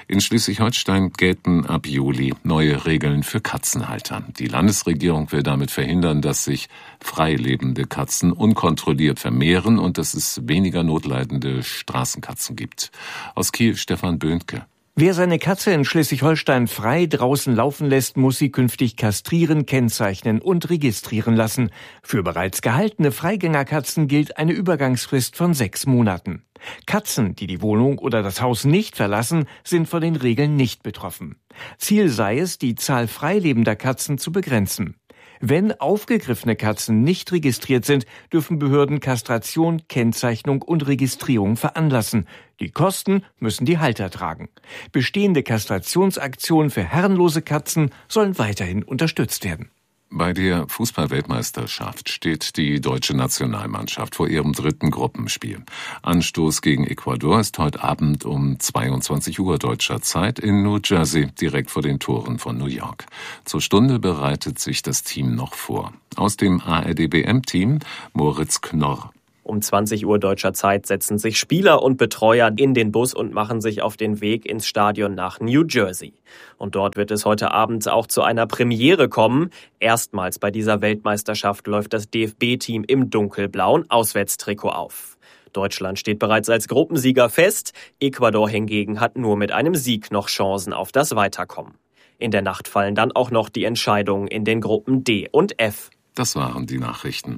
In Schleswig-Holstein gelten ab Juli neue Regeln für Katzenhalter. Die Landesregierung will damit verhindern, dass sich frei lebende Katzen unkontrolliert vermehren und dass es weniger notleidende Straßenkatzen gibt. Aus Kiel Stefan Böhnke. Wer seine Katze in Schleswig-Holstein frei draußen laufen lässt, muss sie künftig kastrieren, kennzeichnen und registrieren lassen. Für bereits gehaltene Freigängerkatzen gilt eine Übergangsfrist von 6 Monaten. Katzen, die die Wohnung oder das Haus nicht verlassen, sind von den Regeln nicht betroffen. Ziel sei es, die Zahl freilebender Katzen zu begrenzen. Wenn aufgegriffene Katzen nicht registriert sind, dürfen Behörden Kastration, Kennzeichnung und Registrierung veranlassen. Die Kosten müssen die Halter tragen. Bestehende Kastrationsaktionen für herrenlose Katzen sollen weiterhin unterstützt werden. Bei der Fußball-Weltmeisterschaft steht die deutsche Nationalmannschaft vor ihrem 3. Gruppenspiel. Anstoß gegen Ecuador ist heute Abend um 22 Uhr deutscher Zeit in New Jersey, direkt vor den Toren von New York. Zur Stunde bereitet sich das Team noch vor. Aus dem ARD-WM-Team Moritz Knorr. Um 20 Uhr deutscher Zeit setzen sich Spieler und Betreuer in den Bus und machen sich auf den Weg ins Stadion nach New Jersey. Und dort wird es heute Abend auch zu einer Premiere kommen. Erstmals bei dieser Weltmeisterschaft läuft das DFB-Team im dunkelblauen Auswärtstrikot auf. Deutschland steht bereits als Gruppensieger fest. Ecuador hingegen hat nur mit einem Sieg noch Chancen auf das Weiterkommen. In der Nacht fallen dann auch noch die Entscheidungen in den Gruppen D und F. Das waren die Nachrichten.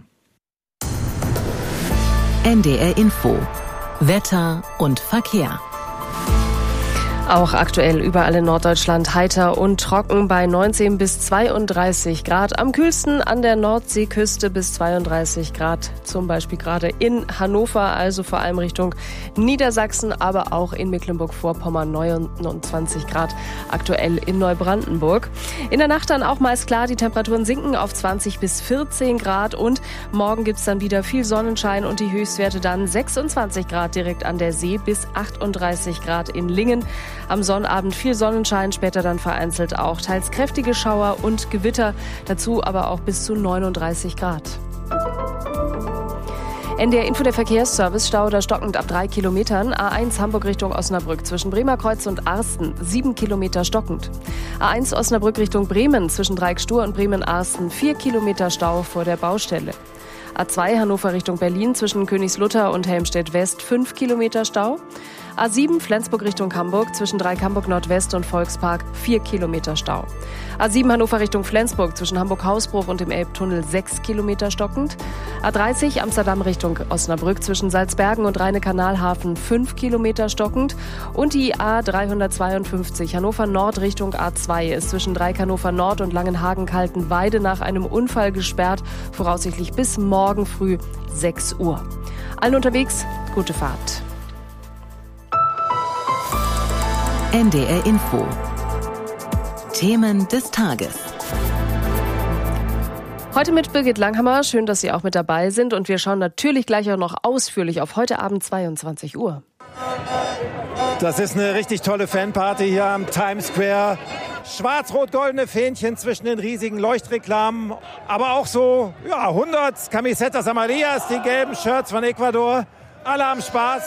NDR Info. Wetter und Verkehr. Auch aktuell überall in Norddeutschland heiter und trocken bei 19 bis 32 Grad. Am kühlsten an der Nordseeküste bis 32 Grad, zum Beispiel gerade in Hannover, also vor allem Richtung Niedersachsen, aber auch in Mecklenburg-Vorpommern 29 Grad aktuell in Neubrandenburg. In der Nacht dann auch meist klar, die Temperaturen sinken auf 20 bis 14 Grad und morgen gibt's dann wieder viel Sonnenschein und die Höchstwerte dann 26 Grad direkt an der See bis 38 Grad in Lingen. Am Sonnabend viel Sonnenschein, später dann vereinzelt auch teils kräftige Schauer und Gewitter, dazu aber auch bis zu 39 Grad. NDR Info, der Verkehrsservice, Stau oder stockend ab 3 Kilometern. A1 Hamburg Richtung Osnabrück zwischen Bremerkreuz und Arsten 7 Kilometer stockend. A1 Osnabrück Richtung Bremen zwischen Dreieckstur und Bremen-Arsten 4 Kilometer Stau vor der Baustelle. A2 Hannover Richtung Berlin zwischen Königslutter und Helmstedt-West 5 Kilometer Stau. A7 Flensburg Richtung Hamburg zwischen Dreieck-Hamburg Nordwest und Volkspark 4 Kilometer Stau. A7 Hannover Richtung Flensburg zwischen Hamburg-Hausbruch und dem Elbtunnel 6 Kilometer stockend. A30 Amsterdam Richtung Osnabrück zwischen Salzbergen und Rheine-Kanalhafen 5 Kilometer stockend. Und die A352 Hannover Nord Richtung A2 ist zwischen Dreieck Hannover Nord und Langenhagen-Kaltenweide nach einem Unfall gesperrt, voraussichtlich bis morgen früh 6 Uhr. Allen unterwegs, gute Fahrt. NDR Info. Themen des Tages. Heute mit Birgit Langhammer. Schön, dass Sie auch mit dabei sind. Und wir schauen natürlich gleich auch noch ausführlich auf heute Abend 22 Uhr. Das ist eine richtig tolle Fanparty hier am Times Square. Schwarz-rot-goldene Fähnchen zwischen den riesigen Leuchtreklamen. Aber auch so 100 Camisetas Amarillas, die gelben Shirts von Ecuador. Alle haben Spaß.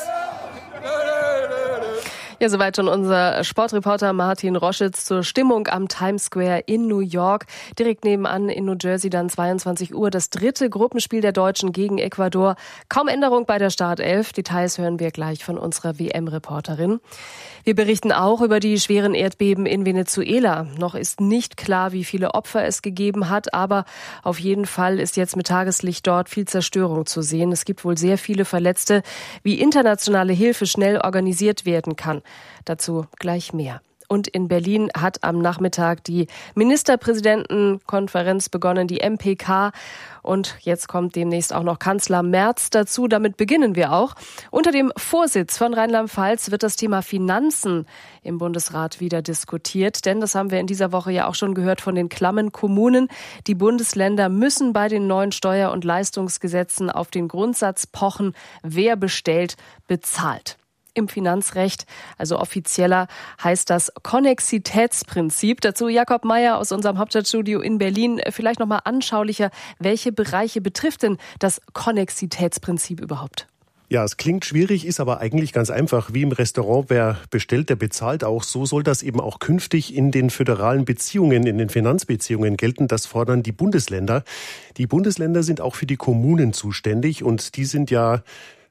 Ja, soweit schon unser Sportreporter Martin Roschitz zur Stimmung am Times Square in New York. Direkt nebenan in New Jersey dann 22 Uhr das 3. Gruppenspiel der Deutschen gegen Ecuador. Kaum Änderung bei der Startelf. Details hören wir gleich von unserer WM-Reporterin. Wir berichten auch über die schweren Erdbeben in Venezuela. Noch ist nicht klar, wie viele Opfer es gegeben hat, aber auf jeden Fall ist jetzt mit Tageslicht dort viel Zerstörung zu sehen. Es gibt wohl sehr viele Verletzte, wie internationale Hilfe schnell organisiert werden kann. Dazu gleich mehr. Und in Berlin hat am Nachmittag die Ministerpräsidentenkonferenz begonnen, die MPK. Und jetzt kommt demnächst auch noch Kanzler Merz dazu. Damit beginnen wir auch. Unter dem Vorsitz von Rheinland-Pfalz wird das Thema Finanzen im Bundesrat wieder diskutiert. Denn das haben wir in dieser Woche ja auch schon gehört von den klammen Kommunen. Die Bundesländer müssen bei den neuen Steuer- und Leistungsgesetzen auf den Grundsatz pochen, wer bestellt, bezahlt. Im Finanzrecht, also offizieller, heißt das Konnexitätsprinzip. Dazu Jakob Meyer aus unserem Hauptstadtstudio in Berlin. Vielleicht nochmal anschaulicher, welche Bereiche betrifft denn das Konnexitätsprinzip überhaupt? Ja, es klingt schwierig, ist aber eigentlich ganz einfach. Wie im Restaurant, wer bestellt, der bezahlt auch. So soll das eben auch künftig in den föderalen Beziehungen, in den Finanzbeziehungen gelten. Das fordern die Bundesländer. Die Bundesländer sind auch für die Kommunen zuständig und die sind ja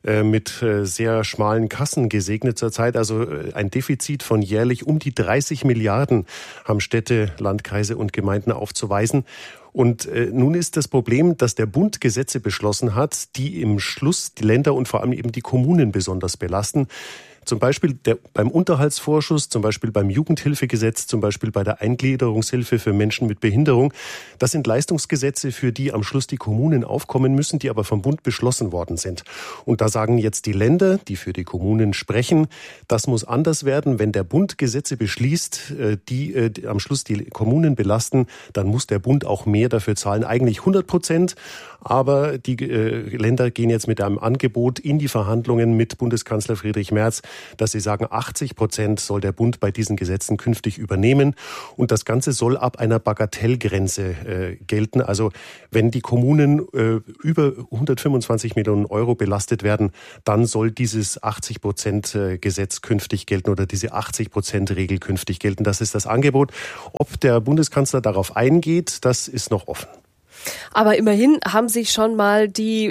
mit sehr schmalen Kassen gesegnet zurzeit. Also ein Defizit von jährlich um die 30 Milliarden haben Städte, Landkreise und Gemeinden aufzuweisen. Und nun ist das Problem, dass der Bund Gesetze beschlossen hat, die im Schluss die Länder und vor allem eben die Kommunen besonders belasten. Zum Beispiel beim Unterhaltsvorschuss, zum Beispiel beim Jugendhilfegesetz, zum Beispiel bei der Eingliederungshilfe für Menschen mit Behinderung. Das sind Leistungsgesetze, für die am Schluss die Kommunen aufkommen müssen, die aber vom Bund beschlossen worden sind. Und da sagen jetzt die Länder, die für die Kommunen sprechen, das muss anders werden. Wenn der Bund Gesetze beschließt, die am Schluss die Kommunen belasten, dann muss der Bund auch mehr dafür zahlen. Eigentlich 100%. Aber die Länder gehen jetzt mit einem Angebot in die Verhandlungen mit Bundeskanzler Friedrich Merz, dass sie sagen, 80% soll der Bund bei diesen Gesetzen künftig übernehmen. Und das Ganze soll ab einer Bagatellgrenze gelten. Also wenn die Kommunen über 125 Millionen Euro belastet werden, dann soll dieses 80% Gesetz künftig gelten oder diese 80% Regel künftig gelten. Das ist das Angebot. Ob der Bundeskanzler darauf eingeht, das ist noch offen. Aber immerhin haben sich schon mal die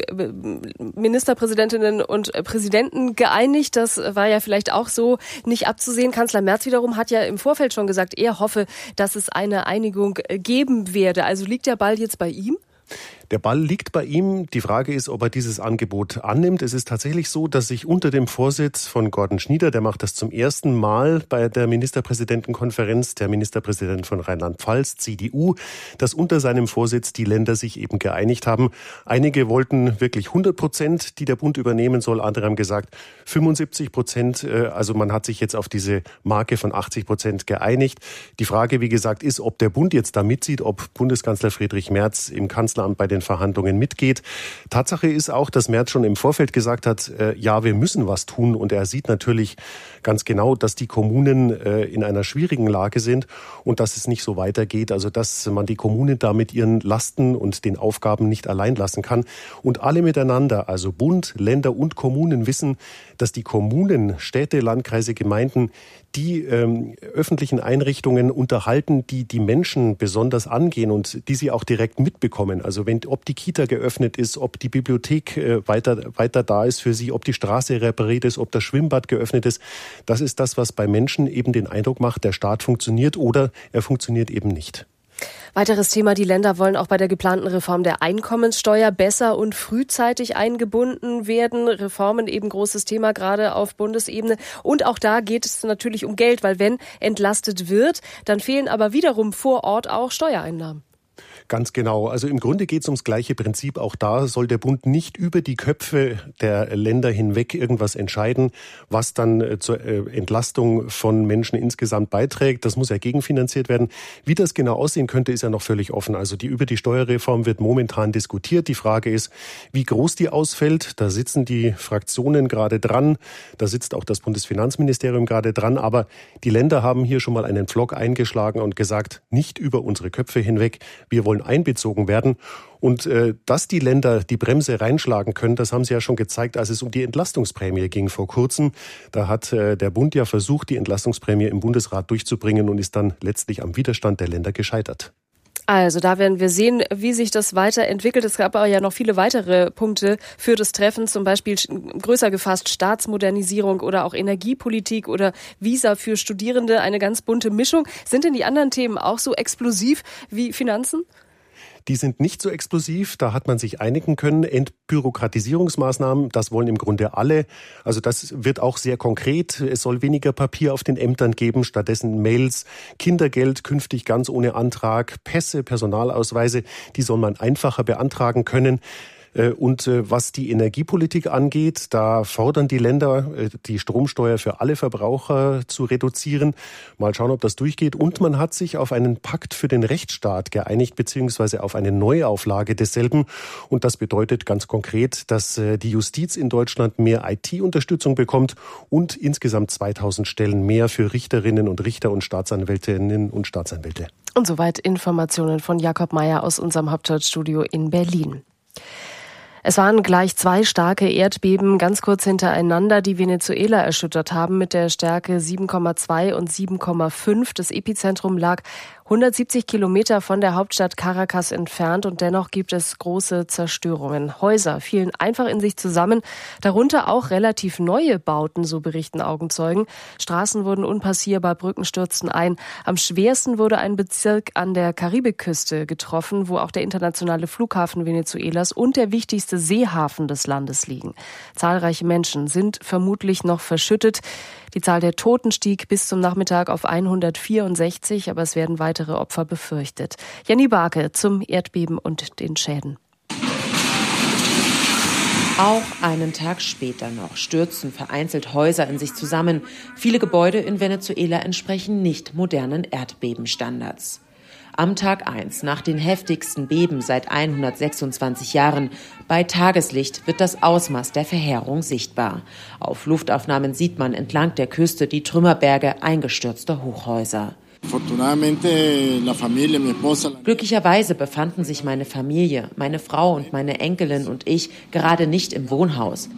Ministerpräsidentinnen und Präsidenten geeinigt. Das war ja vielleicht auch so nicht abzusehen. Kanzler Merz wiederum hat ja im Vorfeld schon gesagt, er hoffe, dass es eine Einigung geben werde. Also liegt der Ball jetzt bei ihm? Der Ball liegt bei ihm. Die Frage ist, ob er dieses Angebot annimmt. Es ist tatsächlich so, dass sich unter dem Vorsitz von Gordon Schnieder, der macht das zum ersten Mal bei der Ministerpräsidentenkonferenz, der Ministerpräsident von Rheinland-Pfalz, CDU, dass unter seinem Vorsitz die Länder sich eben geeinigt haben. Einige wollten wirklich 100%, die der Bund übernehmen soll. Andere haben gesagt 75%. Also man hat sich jetzt auf diese Marke von 80% geeinigt. Die Frage, wie gesagt, ist, ob der Bund jetzt da mitzieht, ob Bundeskanzler Friedrich Merz im Kanzleramt bei den Verhandlungen mitgeht. Tatsache ist auch, dass Merz schon im Vorfeld gesagt hat, ja, wir müssen was tun. Und er sieht natürlich ganz genau, dass die Kommunen in einer schwierigen Lage sind und dass es nicht so weitergeht. Also dass man die Kommunen da mit ihren Lasten und den Aufgaben nicht allein lassen kann. Und alle miteinander, also Bund, Länder und Kommunen, wissen, dass die Kommunen, Städte, Landkreise, Gemeinden, die öffentlichen Einrichtungen unterhalten, die die Menschen besonders angehen und die sie auch direkt mitbekommen. Also ob die Kita geöffnet ist, ob die Bibliothek weiter da ist für sie, ob die Straße repariert ist, ob das Schwimmbad geöffnet ist. Das ist das, was bei Menschen eben den Eindruck macht, der Staat funktioniert oder er funktioniert eben nicht. Weiteres Thema, die Länder wollen auch bei der geplanten Reform der Einkommenssteuer besser und frühzeitig eingebunden werden. Reformen eben großes Thema, gerade auf Bundesebene. Und auch da geht es natürlich um Geld, weil wenn entlastet wird, dann fehlen aber wiederum vor Ort auch Steuereinnahmen. Ganz genau. Also im Grunde geht es ums gleiche Prinzip. Auch da soll der Bund nicht über die Köpfe der Länder hinweg irgendwas entscheiden, was dann zur Entlastung von Menschen insgesamt beiträgt. Das muss ja gegenfinanziert werden. Wie das genau aussehen könnte, ist ja noch völlig offen. Also über die Steuerreform wird momentan diskutiert. Die Frage ist, wie groß die ausfällt. Da sitzen die Fraktionen gerade dran. Da sitzt auch das Bundesfinanzministerium gerade dran. Aber die Länder haben hier schon mal einen Pflock eingeschlagen und gesagt, nicht über unsere Köpfe hinweg. Wir wollen einbezogen werden. Und dass die Länder die Bremse reinschlagen können, das haben sie ja schon gezeigt, als es um die Entlastungsprämie ging vor kurzem. Da hat der Bund ja versucht, die Entlastungsprämie im Bundesrat durchzubringen und ist dann letztlich am Widerstand der Länder gescheitert. Also da werden wir sehen, wie sich das weiterentwickelt. Es gab aber ja noch viele weitere Punkte für das Treffen, zum Beispiel größer gefasst Staatsmodernisierung oder auch Energiepolitik oder Visa für Studierende, eine ganz bunte Mischung. Sind denn die anderen Themen auch so explosiv wie Finanzen? Die sind nicht so explosiv, da hat man sich einigen können. Entbürokratisierungsmaßnahmen, das wollen im Grunde alle. Also das wird auch sehr konkret. Es soll weniger Papier auf den Ämtern geben, stattdessen Mails, Kindergeld künftig ganz ohne Antrag, Pässe, Personalausweise, die soll man einfacher beantragen können. Und was die Energiepolitik angeht, da fordern die Länder, die Stromsteuer für alle Verbraucher zu reduzieren. Mal schauen, ob das durchgeht. Und man hat sich auf einen Pakt für den Rechtsstaat geeinigt, beziehungsweise auf eine Neuauflage desselben. Und das bedeutet ganz konkret, dass die Justiz in Deutschland mehr IT-Unterstützung bekommt und insgesamt 2000 Stellen mehr für Richterinnen und Richter und Staatsanwältinnen und Staatsanwälte. Und soweit Informationen von Jakob Meyer aus unserem Hauptstadtstudio in Berlin. Es waren gleich 2 starke Erdbeben ganz kurz hintereinander, die Venezuela erschüttert haben mit der Stärke 7,2 und 7,5. Das Epizentrum lag 170 Kilometer von der Hauptstadt Caracas entfernt und dennoch gibt es große Zerstörungen. Häuser fielen einfach in sich zusammen, darunter auch relativ neue Bauten, so berichten Augenzeugen. Straßen wurden unpassierbar, Brücken stürzten ein. Am schwersten wurde ein Bezirk an der Karibikküste getroffen, wo auch der internationale Flughafen Venezuelas und der wichtigste Seehafen des Landes liegen. Zahlreiche Menschen sind vermutlich noch verschüttet. Die Zahl der Toten stieg bis zum Nachmittag auf 164, aber es werden weitere Opfer befürchtet. Jenny Barke zum Erdbeben und den Schäden. Auch einen Tag später noch stürzen vereinzelt Häuser in sich zusammen. Viele Gebäude in Venezuela entsprechen nicht modernen Erdbebenstandards. Am Tag 1 nach den heftigsten Beben seit 126 Jahren. Bei Tageslicht wird das Ausmaß der Verheerung sichtbar. Auf Luftaufnahmen sieht man entlang der Küste die Trümmerberge eingestürzter Hochhäuser. Glücklicherweise befanden sich meine Familie, meine Frau und meine Enkelin und ich gerade nicht im Wohnhaus,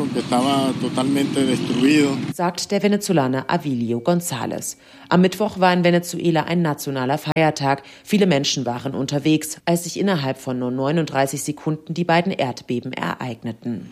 sagt der Venezolaner Avilio González. Am Mittwoch war in Venezuela ein nationaler Feiertag. Viele Menschen waren unterwegs, als sich innerhalb von nur 39 Sekunden die beiden Erdbeben ereigneten.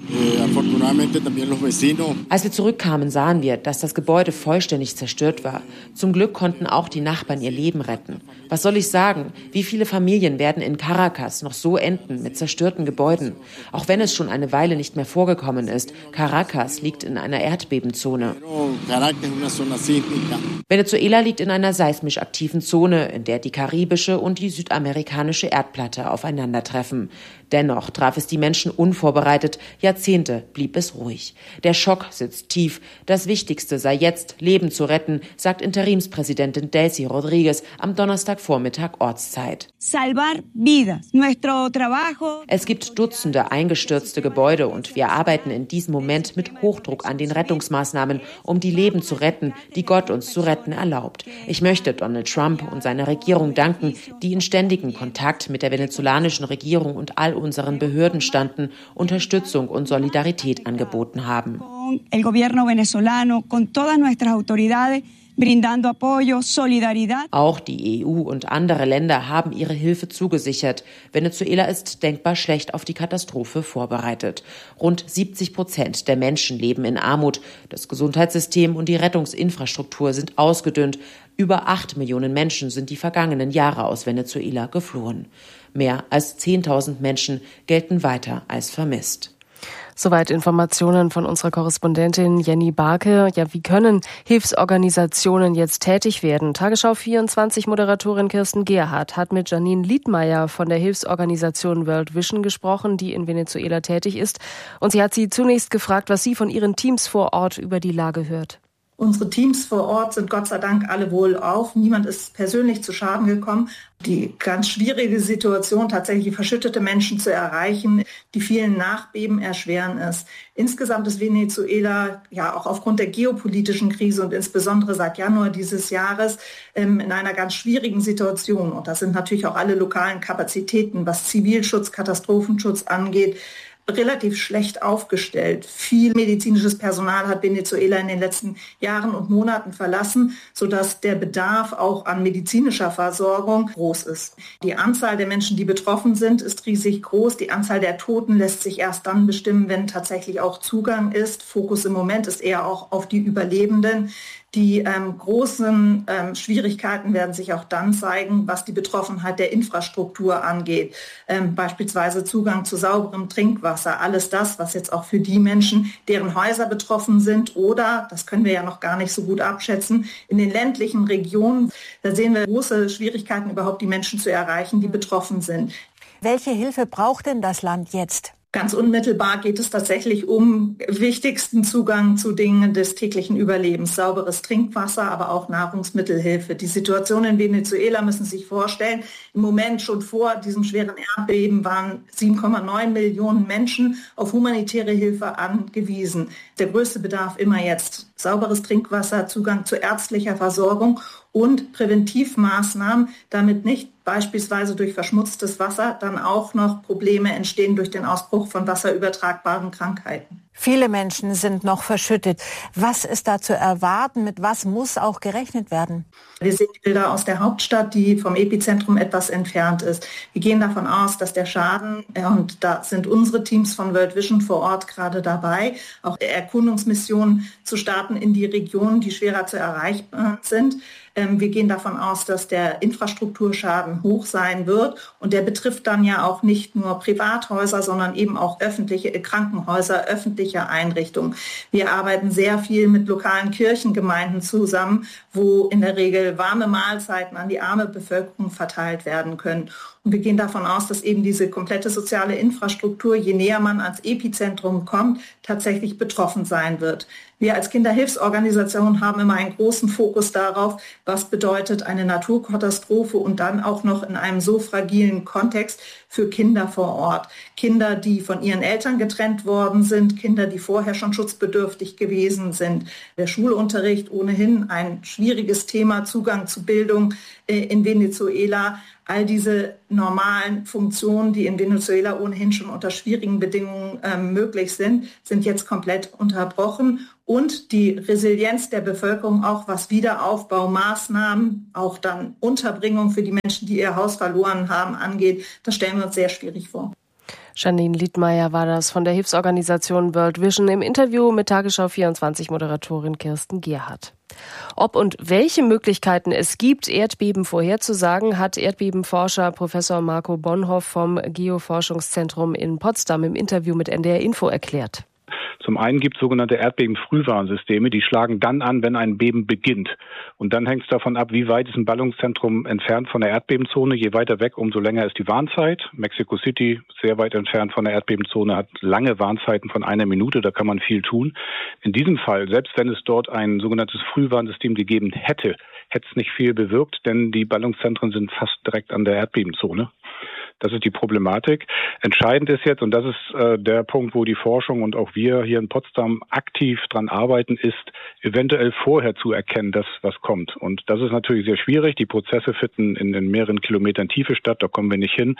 Als wir zurückkamen, sahen wir, dass das Gebäude vollständig zerstört war. Zum Glück konnten auch die Nachbarn ihr Leben retten. Was soll ich sagen? Wie viele Familien werden in Caracas noch so enden mit zerstörten Gebäuden? Auch wenn es schon eine Weile nicht mehr vorgekommen ist, Caracas liegt in einer Erdbebenzone. Venezuela liegt in einer seismisch aktiven Zone, in der die karibische und die südamerikanische Erdplatte aufeinandertreffen. Dennoch traf es die Menschen unvorbereitet. Jahrzehnte blieb es ruhig. Der Schock sitzt tief. Das Wichtigste sei jetzt, Leben zu retten, sagt Interimspräsidentin Delcy Rodriguez am Donnerstagvormittag Ortszeit. Es gibt Dutzende eingestürzte Gebäude und wir arbeiten in diesem Moment mit Hochdruck an den Rettungsmaßnahmen, um die Leben zu retten, die Gott uns zu retten erlaubt. Ich möchte Donald Trump und seiner Regierung danken, die in ständigem Kontakt mit der venezolanischen Regierung und all unseren Behörden standen, Unterstützung und Solidarität angeboten haben. Auch die EU und andere Länder haben ihre Hilfe zugesichert. Venezuela ist denkbar schlecht auf die Katastrophe vorbereitet. Rund 70% der Menschen leben in Armut. Das Gesundheitssystem und die Rettungsinfrastruktur sind ausgedünnt. Über 8 Millionen Menschen sind die vergangenen Jahre aus Venezuela geflohen. Mehr als 10.000 Menschen gelten weiter als vermisst. Soweit Informationen von unserer Korrespondentin Jenny Barke. Ja, wie können Hilfsorganisationen jetzt tätig werden? Tagesschau 24 Moderatorin Kirsten Gerhardt hat mit Janine Liedmeier von der Hilfsorganisation World Vision gesprochen, die in Venezuela tätig ist. Und sie hat sie zunächst gefragt, was sie von ihren Teams vor Ort über die Lage hört. Unsere Teams vor Ort sind Gott sei Dank alle wohlauf. Niemand ist persönlich zu Schaden gekommen. Die ganz schwierige Situation, tatsächlich verschüttete Menschen zu erreichen, die vielen Nachbeben erschweren es. Insgesamt ist Venezuela ja auch aufgrund der geopolitischen Krise und insbesondere seit Januar dieses Jahres in einer ganz schwierigen Situation. Und das sind natürlich auch alle lokalen Kapazitäten, was Zivilschutz, Katastrophenschutz angeht, relativ schlecht aufgestellt. Viel medizinisches Personal hat Venezuela in den letzten Jahren und Monaten verlassen, sodass der Bedarf auch an medizinischer Versorgung groß ist. Die Anzahl der Menschen, die betroffen sind, ist riesig groß. Die Anzahl der Toten lässt sich erst dann bestimmen, wenn tatsächlich auch Zugang ist. Fokus im Moment ist eher auch auf die Überlebenden. Die großen Schwierigkeiten werden sich auch dann zeigen, was die Betroffenheit der Infrastruktur angeht. Beispielsweise Zugang zu sauberem Trinkwasser. Alles das, was jetzt auch für die Menschen, deren Häuser betroffen sind oder, das können wir ja noch gar nicht so gut abschätzen, in den ländlichen Regionen, da sehen wir große Schwierigkeiten, überhaupt die Menschen zu erreichen, die betroffen sind. Welche Hilfe braucht denn das Land jetzt? Ganz unmittelbar geht es tatsächlich um wichtigsten Zugang zu Dingen des täglichen Überlebens. Sauberes Trinkwasser, aber auch Nahrungsmittelhilfe. Die Situation in Venezuela müssen Sie sich vorstellen. Im Moment schon vor diesem schweren Erdbeben waren 7,9 Millionen Menschen auf humanitäre Hilfe angewiesen. Der größte Bedarf immer jetzt. Sauberes Trinkwasser, Zugang zu ärztlicher Versorgung und Präventivmaßnahmen, damit nicht beispielsweise durch verschmutztes Wasser dann auch noch Probleme entstehen durch den Ausbruch von wasserübertragbaren Krankheiten. Viele Menschen sind noch verschüttet. Was ist da zu erwarten? Mit was muss auch gerechnet werden? Wir sehen Bilder aus der Hauptstadt, die vom Epizentrum etwas entfernt ist. Wir gehen davon aus, dass der Schaden, und da sind unsere Teams von World Vision vor Ort gerade dabei, auch Erkundungsmissionen zu starten in die Regionen, die schwerer zu erreichen sind. Wir gehen davon aus, dass der Infrastrukturschaden hoch sein wird und der betrifft dann ja auch nicht nur Privathäuser, sondern eben auch öffentliche Krankenhäuser, öffentliche Einrichtungen. Wir arbeiten sehr viel mit lokalen Kirchengemeinden zusammen, wo in der Regel warme Mahlzeiten an die arme Bevölkerung verteilt werden können. Und wir gehen davon aus, dass eben diese komplette soziale Infrastruktur, je näher man ans Epizentrum kommt, tatsächlich betroffen sein wird. Wir als Kinderhilfsorganisation haben immer einen großen Fokus darauf, was bedeutet eine Naturkatastrophe und dann auch noch in einem so fragilen Kontext für Kinder vor Ort. Kinder, die von ihren Eltern getrennt worden sind, Kinder, die vorher schon schutzbedürftig gewesen sind. Der Schulunterricht ohnehin ein schwieriges Thema, Zugang zu Bildung in Venezuela. All diese normalen Funktionen, die in Venezuela ohnehin schon unter schwierigen Bedingungen möglich sind, sind jetzt komplett unterbrochen. Und die Resilienz der Bevölkerung, auch was Wiederaufbaumaßnahmen, auch dann Unterbringung für die Menschen, die ihr Haus verloren haben, angeht, das stellen wir uns sehr schwierig vor. Janine Liedmeier war das von der Hilfsorganisation World Vision im Interview mit Tagesschau 24-Moderatorin Kirsten Gerhardt. Ob und welche Möglichkeiten es gibt, Erdbeben vorherzusagen, hat Erdbebenforscher Professor Marco Bonhoff vom Geoforschungszentrum in Potsdam im Interview mit NDR Info erklärt. Zum einen gibt es sogenannte Erdbebenfrühwarnsysteme, die schlagen dann an, wenn ein Beben beginnt. Und dann hängt es davon ab, wie weit ist ein Ballungszentrum entfernt von der Erdbebenzone. Je weiter weg, umso länger ist die Warnzeit. Mexico City, sehr weit entfernt von der Erdbebenzone, hat lange Warnzeiten von 1 Minute. Da kann man viel tun. In diesem Fall, selbst wenn es dort ein sogenanntes Frühwarnsystem gegeben hätte, hätte es nicht viel bewirkt, denn die Ballungszentren sind fast direkt an der Erdbebenzone. Das ist die Problematik. Entscheidend ist jetzt, und das ist der Punkt, wo die Forschung und auch wir hier in Potsdam aktiv dran arbeiten, ist eventuell vorher zu erkennen, dass was kommt. Und das ist natürlich sehr schwierig. Die Prozesse finden in mehreren Kilometern Tiefe statt, da kommen wir nicht hin.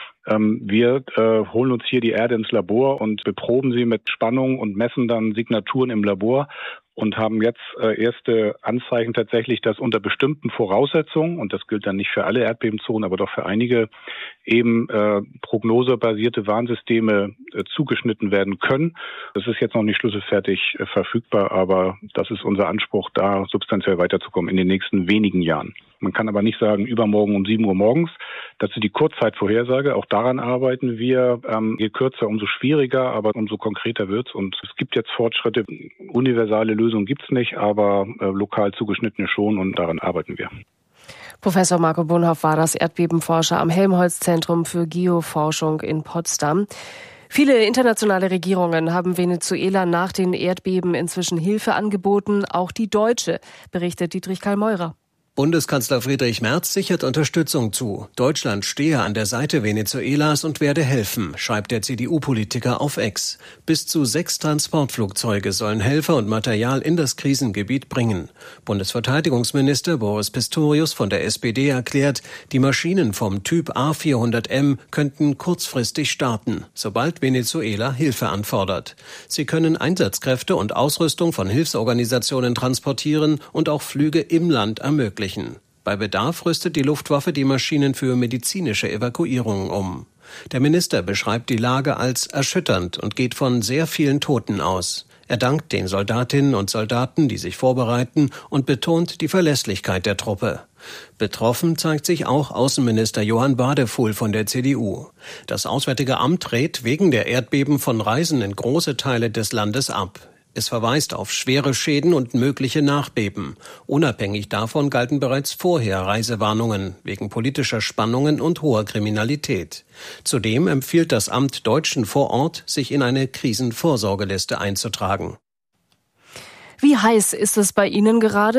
Wir holen uns hier die Erde ins Labor und beproben sie mit Spannung und messen dann Signaturen im Labor und haben jetzt erste Anzeichen tatsächlich, dass unter bestimmten Voraussetzungen, und das gilt dann nicht für alle Erdbebenzonen, aber doch für einige, eben prognosebasierte Warnsysteme zugeschnitten werden können. Das ist jetzt noch nicht schlüsselfertig verfügbar, aber das ist unser Anspruch, da substanziell weiterzukommen in den nächsten wenigen Jahren. Man kann aber nicht sagen, übermorgen um 7 Uhr morgens. Das ist die Kurzzeitvorhersage. Auch daran arbeiten wir. Je kürzer, umso schwieriger, aber umso konkreter wird's. Und es gibt jetzt Fortschritte. Universale Lösungen gibt's nicht, aber lokal zugeschnittene schon, und daran arbeiten wir. Professor Marco Bonhoff war das, Erdbebenforscher am Helmholtz-Zentrum für Geoforschung in Potsdam. Viele internationale Regierungen haben Venezuela nach den Erdbeben inzwischen Hilfe angeboten, auch die deutsche, berichtet Dietrich Karl-Meurer. Bundeskanzler Friedrich Merz sichert Unterstützung zu. Deutschland stehe an der Seite Venezuelas und werde helfen, schreibt der CDU-Politiker auf X. Bis zu 6 Transportflugzeuge sollen Helfer und Material in das Krisengebiet bringen. Bundesverteidigungsminister Boris Pistorius von der SPD erklärt, die Maschinen vom Typ A400M könnten kurzfristig starten, sobald Venezuela Hilfe anfordert. Sie können Einsatzkräfte und Ausrüstung von Hilfsorganisationen transportieren und auch Flüge im Land ermöglichen. Bei Bedarf rüstet die Luftwaffe die Maschinen für medizinische Evakuierungen um. Der Minister beschreibt die Lage als erschütternd und geht von sehr vielen Toten aus. Er dankt den Soldatinnen und Soldaten, die sich vorbereiten, und betont die Verlässlichkeit der Truppe. Betroffen zeigt sich auch Außenminister Johann Badefuhl von der CDU. Das Auswärtige Amt rät wegen der Erdbeben von Reisen in große Teile des Landes ab. Es verweist auf schwere Schäden und mögliche Nachbeben. Unabhängig davon galten bereits vorher Reisewarnungen wegen politischer Spannungen und hoher Kriminalität. Zudem empfiehlt das Amt Deutschen vor Ort, sich in eine Krisenvorsorgeliste einzutragen. Wie heiß ist es bei Ihnen gerade?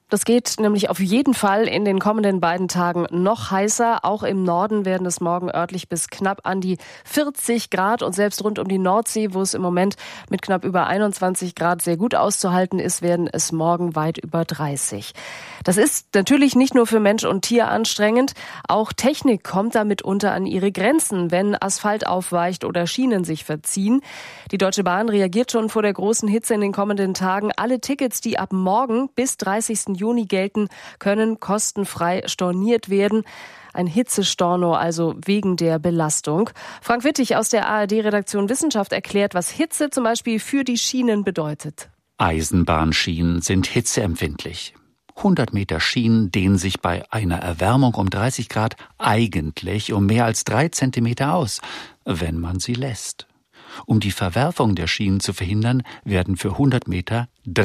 Das geht nämlich auf jeden Fall in den kommenden beiden Tagen noch heißer. Auch im Norden werden es morgen örtlich bis knapp an die 40 Grad und selbst rund um die Nordsee, wo es im Moment mit knapp über 21 Grad sehr gut auszuhalten ist, werden es morgen weit über 30. Das ist natürlich nicht nur für Mensch und Tier anstrengend. Auch Technik kommt damit unter an ihre Grenzen, wenn Asphalt aufweicht oder Schienen sich verziehen. Die Deutsche Bahn reagiert schon vor der großen Hitze in den kommenden Tagen. Alle Tickets, die ab morgen bis 30. Juni gelten, können kostenfrei storniert werden. Ein Hitzestorno also wegen der Belastung. Frank Wittig aus der ARD-Redaktion Wissenschaft erklärt, was Hitze zum Beispiel für die Schienen bedeutet. Eisenbahnschienen sind hitzeempfindlich. 100 Meter Schienen dehnen sich bei einer Erwärmung um 30 Grad eigentlich um mehr als 3 Zentimeter aus, wenn man sie lässt. Um die Verwerfung der Schienen zu verhindern, werden für 100 Meter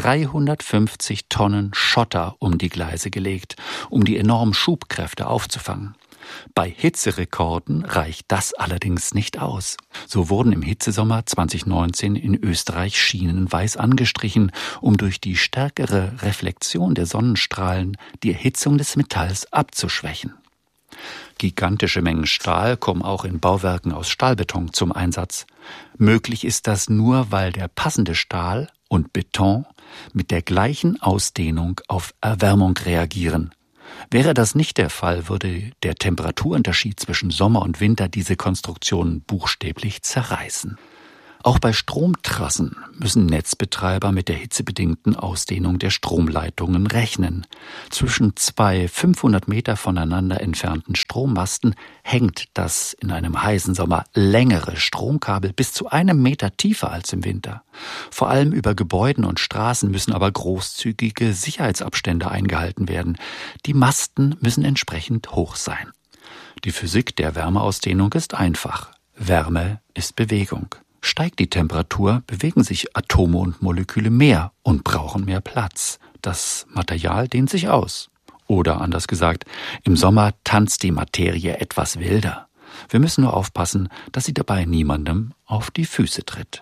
350 Tonnen Schotter um die Gleise gelegt, um die enormen Schubkräfte aufzufangen. Bei Hitzerekorden reicht das allerdings nicht aus. So wurden im Hitzesommer 2019 in Österreich Schienen weiß angestrichen, um durch die stärkere Reflexion der Sonnenstrahlen die Erhitzung des Metalls abzuschwächen. Gigantische Mengen Stahl kommen auch in Bauwerken aus Stahlbeton zum Einsatz. Möglich ist das nur, weil der passende Stahl und Beton mit der gleichen Ausdehnung auf Erwärmung reagieren. Wäre das nicht der Fall, würde der Temperaturunterschied zwischen Sommer und Winter diese Konstruktionen buchstäblich zerreißen. Auch bei Stromtrassen müssen Netzbetreiber mit der hitzebedingten Ausdehnung der Stromleitungen rechnen. Zwischen zwei 500 Meter voneinander entfernten Strommasten hängt das in einem heißen Sommer längere Stromkabel bis zu 1 Meter tiefer als im Winter. Vor allem über Gebäuden und Straßen müssen aber großzügige Sicherheitsabstände eingehalten werden. Die Masten müssen entsprechend hoch sein. Die Physik der Wärmeausdehnung ist einfach. Wärme ist Bewegung. Steigt die Temperatur, bewegen sich Atome und Moleküle mehr und brauchen mehr Platz. Das Material dehnt sich aus. Oder anders gesagt, im Sommer tanzt die Materie etwas wilder. Wir müssen nur aufpassen, dass sie dabei niemandem auf die Füße tritt.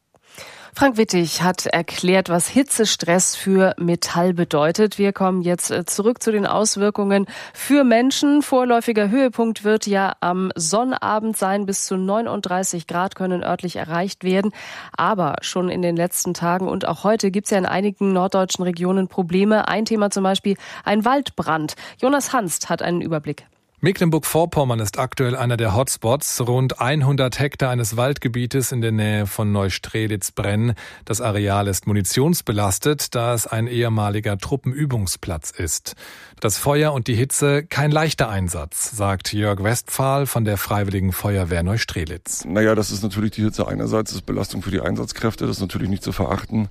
Frank Wittig hat erklärt, was Hitzestress für Metall bedeutet. Wir kommen jetzt zurück zu den Auswirkungen für Menschen. Vorläufiger Höhepunkt wird ja am Sonnabend sein. Bis zu 39 Grad können örtlich erreicht werden. Aber schon in den letzten Tagen und auch heute gibt es ja in einigen norddeutschen Regionen Probleme. Ein Thema zum Beispiel ein Waldbrand. Jonas Hanst hat einen Überblick. Mecklenburg-Vorpommern ist aktuell einer der Hotspots. Rund 100 Hektar eines Waldgebietes in der Nähe von Neustrelitz brennen. Das Areal ist munitionsbelastet, da es ein ehemaliger Truppenübungsplatz ist. Das Feuer und die Hitze kein leichter Einsatz, sagt Jörg Westphal von der Freiwilligen Feuerwehr Neustrelitz. Naja, das ist natürlich die Hitze einerseits, das ist Belastung für die Einsatzkräfte, das ist natürlich nicht zu verachten.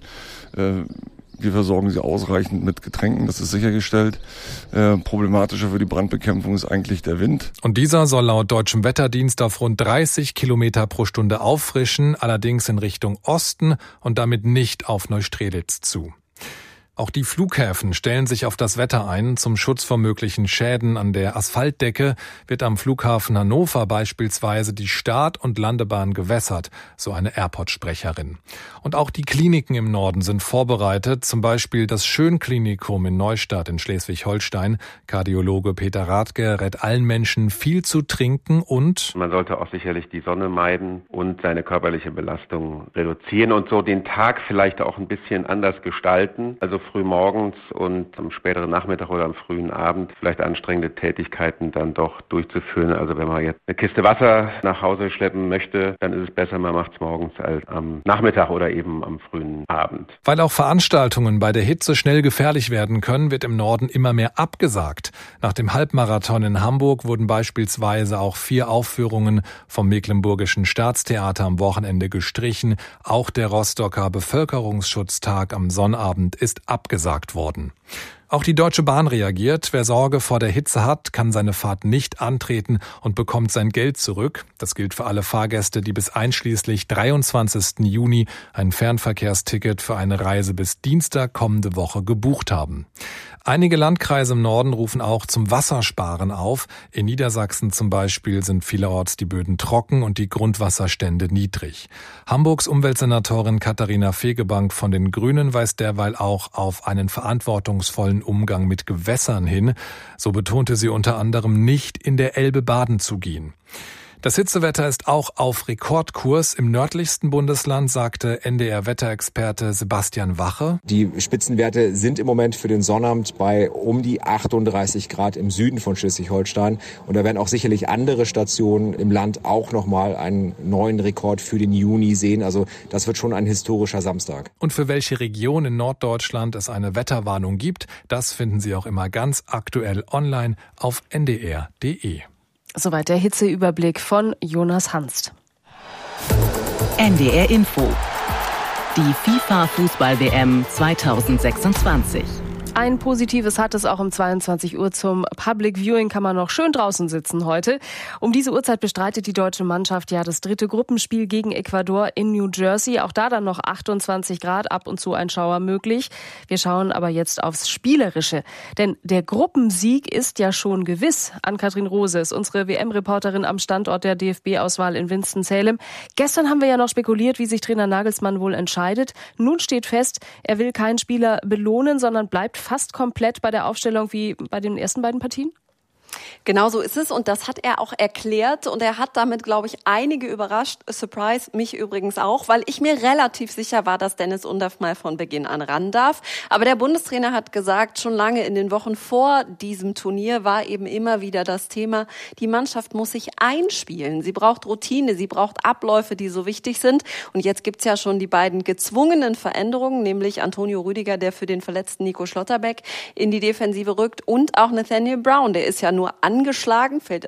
Wir versorgen sie ausreichend mit Getränken, das ist sichergestellt. Problematischer für die Brandbekämpfung ist eigentlich der Wind. Und dieser soll laut deutschem Wetterdienst auf rund 30 Kilometer pro Stunde auffrischen, allerdings in Richtung Osten und damit nicht auf Neustrelitz zu. Auch die Flughäfen stellen sich auf das Wetter ein. Zum Schutz vor möglichen Schäden an der Asphaltdecke wird am Flughafen Hannover beispielsweise die Start- und Landebahn gewässert, so eine Airport-Sprecherin. Und auch die Kliniken im Norden sind vorbereitet, zum Beispiel das Schönklinikum in Neustadt in Schleswig-Holstein. Kardiologe Peter Rathke rät allen Menschen, viel zu trinken und man sollte auch sicherlich die Sonne meiden und seine körperliche Belastung reduzieren und so den Tag vielleicht auch ein bisschen anders gestalten. Also früh morgens und am späteren Nachmittag oder am frühen Abend vielleicht anstrengende Tätigkeiten dann doch durchzuführen. Also wenn man jetzt eine Kiste Wasser nach Hause schleppen möchte, dann ist es besser, man macht es morgens als am Nachmittag oder eben am frühen Abend. Weil auch Veranstaltungen bei der Hitze schnell gefährlich werden können, wird im Norden immer mehr abgesagt. Nach dem Halbmarathon in Hamburg wurden beispielsweise auch 4 Aufführungen vom Mecklenburgischen Staatstheater am Wochenende gestrichen. Auch der Rostocker Bevölkerungsschutztag am Sonnabend ist abgesagt worden. Auch die Deutsche Bahn reagiert. Wer Sorge vor der Hitze hat, kann seine Fahrt nicht antreten und bekommt sein Geld zurück. Das gilt für alle Fahrgäste, die bis einschließlich 23. Juni ein Fernverkehrsticket für eine Reise bis Dienstag kommende Woche gebucht haben. Einige Landkreise im Norden rufen auch zum Wassersparen auf. In Niedersachsen zum Beispiel sind vielerorts die Böden trocken und die Grundwasserstände niedrig. Hamburgs Umweltsenatorin Katharina Fegebank von den Grünen weist derweil auch auf einen verantwortungsvollen kühlen Umgang mit Gewässern hin. So betonte sie unter anderem, nicht in der Elbe baden zu gehen. Das Hitzewetter ist auch auf Rekordkurs. Im nördlichsten Bundesland, sagte NDR-Wetterexperte Sebastian Wache. Die Spitzenwerte sind im Moment für den Sonnabend bei um die 38 Grad im Süden von Schleswig-Holstein. Und da werden auch sicherlich andere Stationen im Land auch nochmal einen neuen Rekord für den Juni sehen. Also das wird schon ein historischer Samstag. Und für welche Region in Norddeutschland es eine Wetterwarnung gibt, das finden Sie auch immer ganz aktuell online auf ndr.de. Soweit der Hitzeüberblick von Jonas Hanst. NDR Info. Die FIFA-Fußball-WM 2026. Ein Positives hat es auch um 22 Uhr. Zum Public Viewing kann man noch schön draußen sitzen heute. Um diese Uhrzeit bestreitet die deutsche Mannschaft ja das 3. Gruppenspiel gegen Ecuador in New Jersey. Auch da dann noch 28 Grad, ab und zu ein Schauer möglich. Wir schauen aber jetzt aufs Spielerische. Denn der Gruppensieg ist ja schon gewiss. Ann-Kathrin Rose ist unsere WM-Reporterin am Standort der DFB-Auswahl in Winston-Salem. Gestern haben wir ja noch spekuliert, wie sich Trainer Nagelsmann wohl entscheidet. Nun steht fest, er will keinen Spieler belohnen, sondern bleibt fast komplett bei der Aufstellung wie bei den ersten beiden Partien? Genau so ist es und das hat er auch erklärt und er hat damit, glaube ich, einige überrascht. Surprise, mich übrigens auch, weil ich mir relativ sicher war, dass Dennis Undaff mal von Beginn an ran darf. Aber der Bundestrainer hat gesagt, schon lange in den Wochen vor diesem Turnier war eben immer wieder das Thema, die Mannschaft muss sich einspielen. Sie braucht Routine, sie braucht Abläufe, die so wichtig sind. Und jetzt gibt's ja schon die beiden gezwungenen Veränderungen, nämlich Antonio Rüdiger, der für den verletzten Nico Schlotterbeck in die Defensive rückt und auch Nathaniel Brown, der ist ja nur angeschlagen, fällt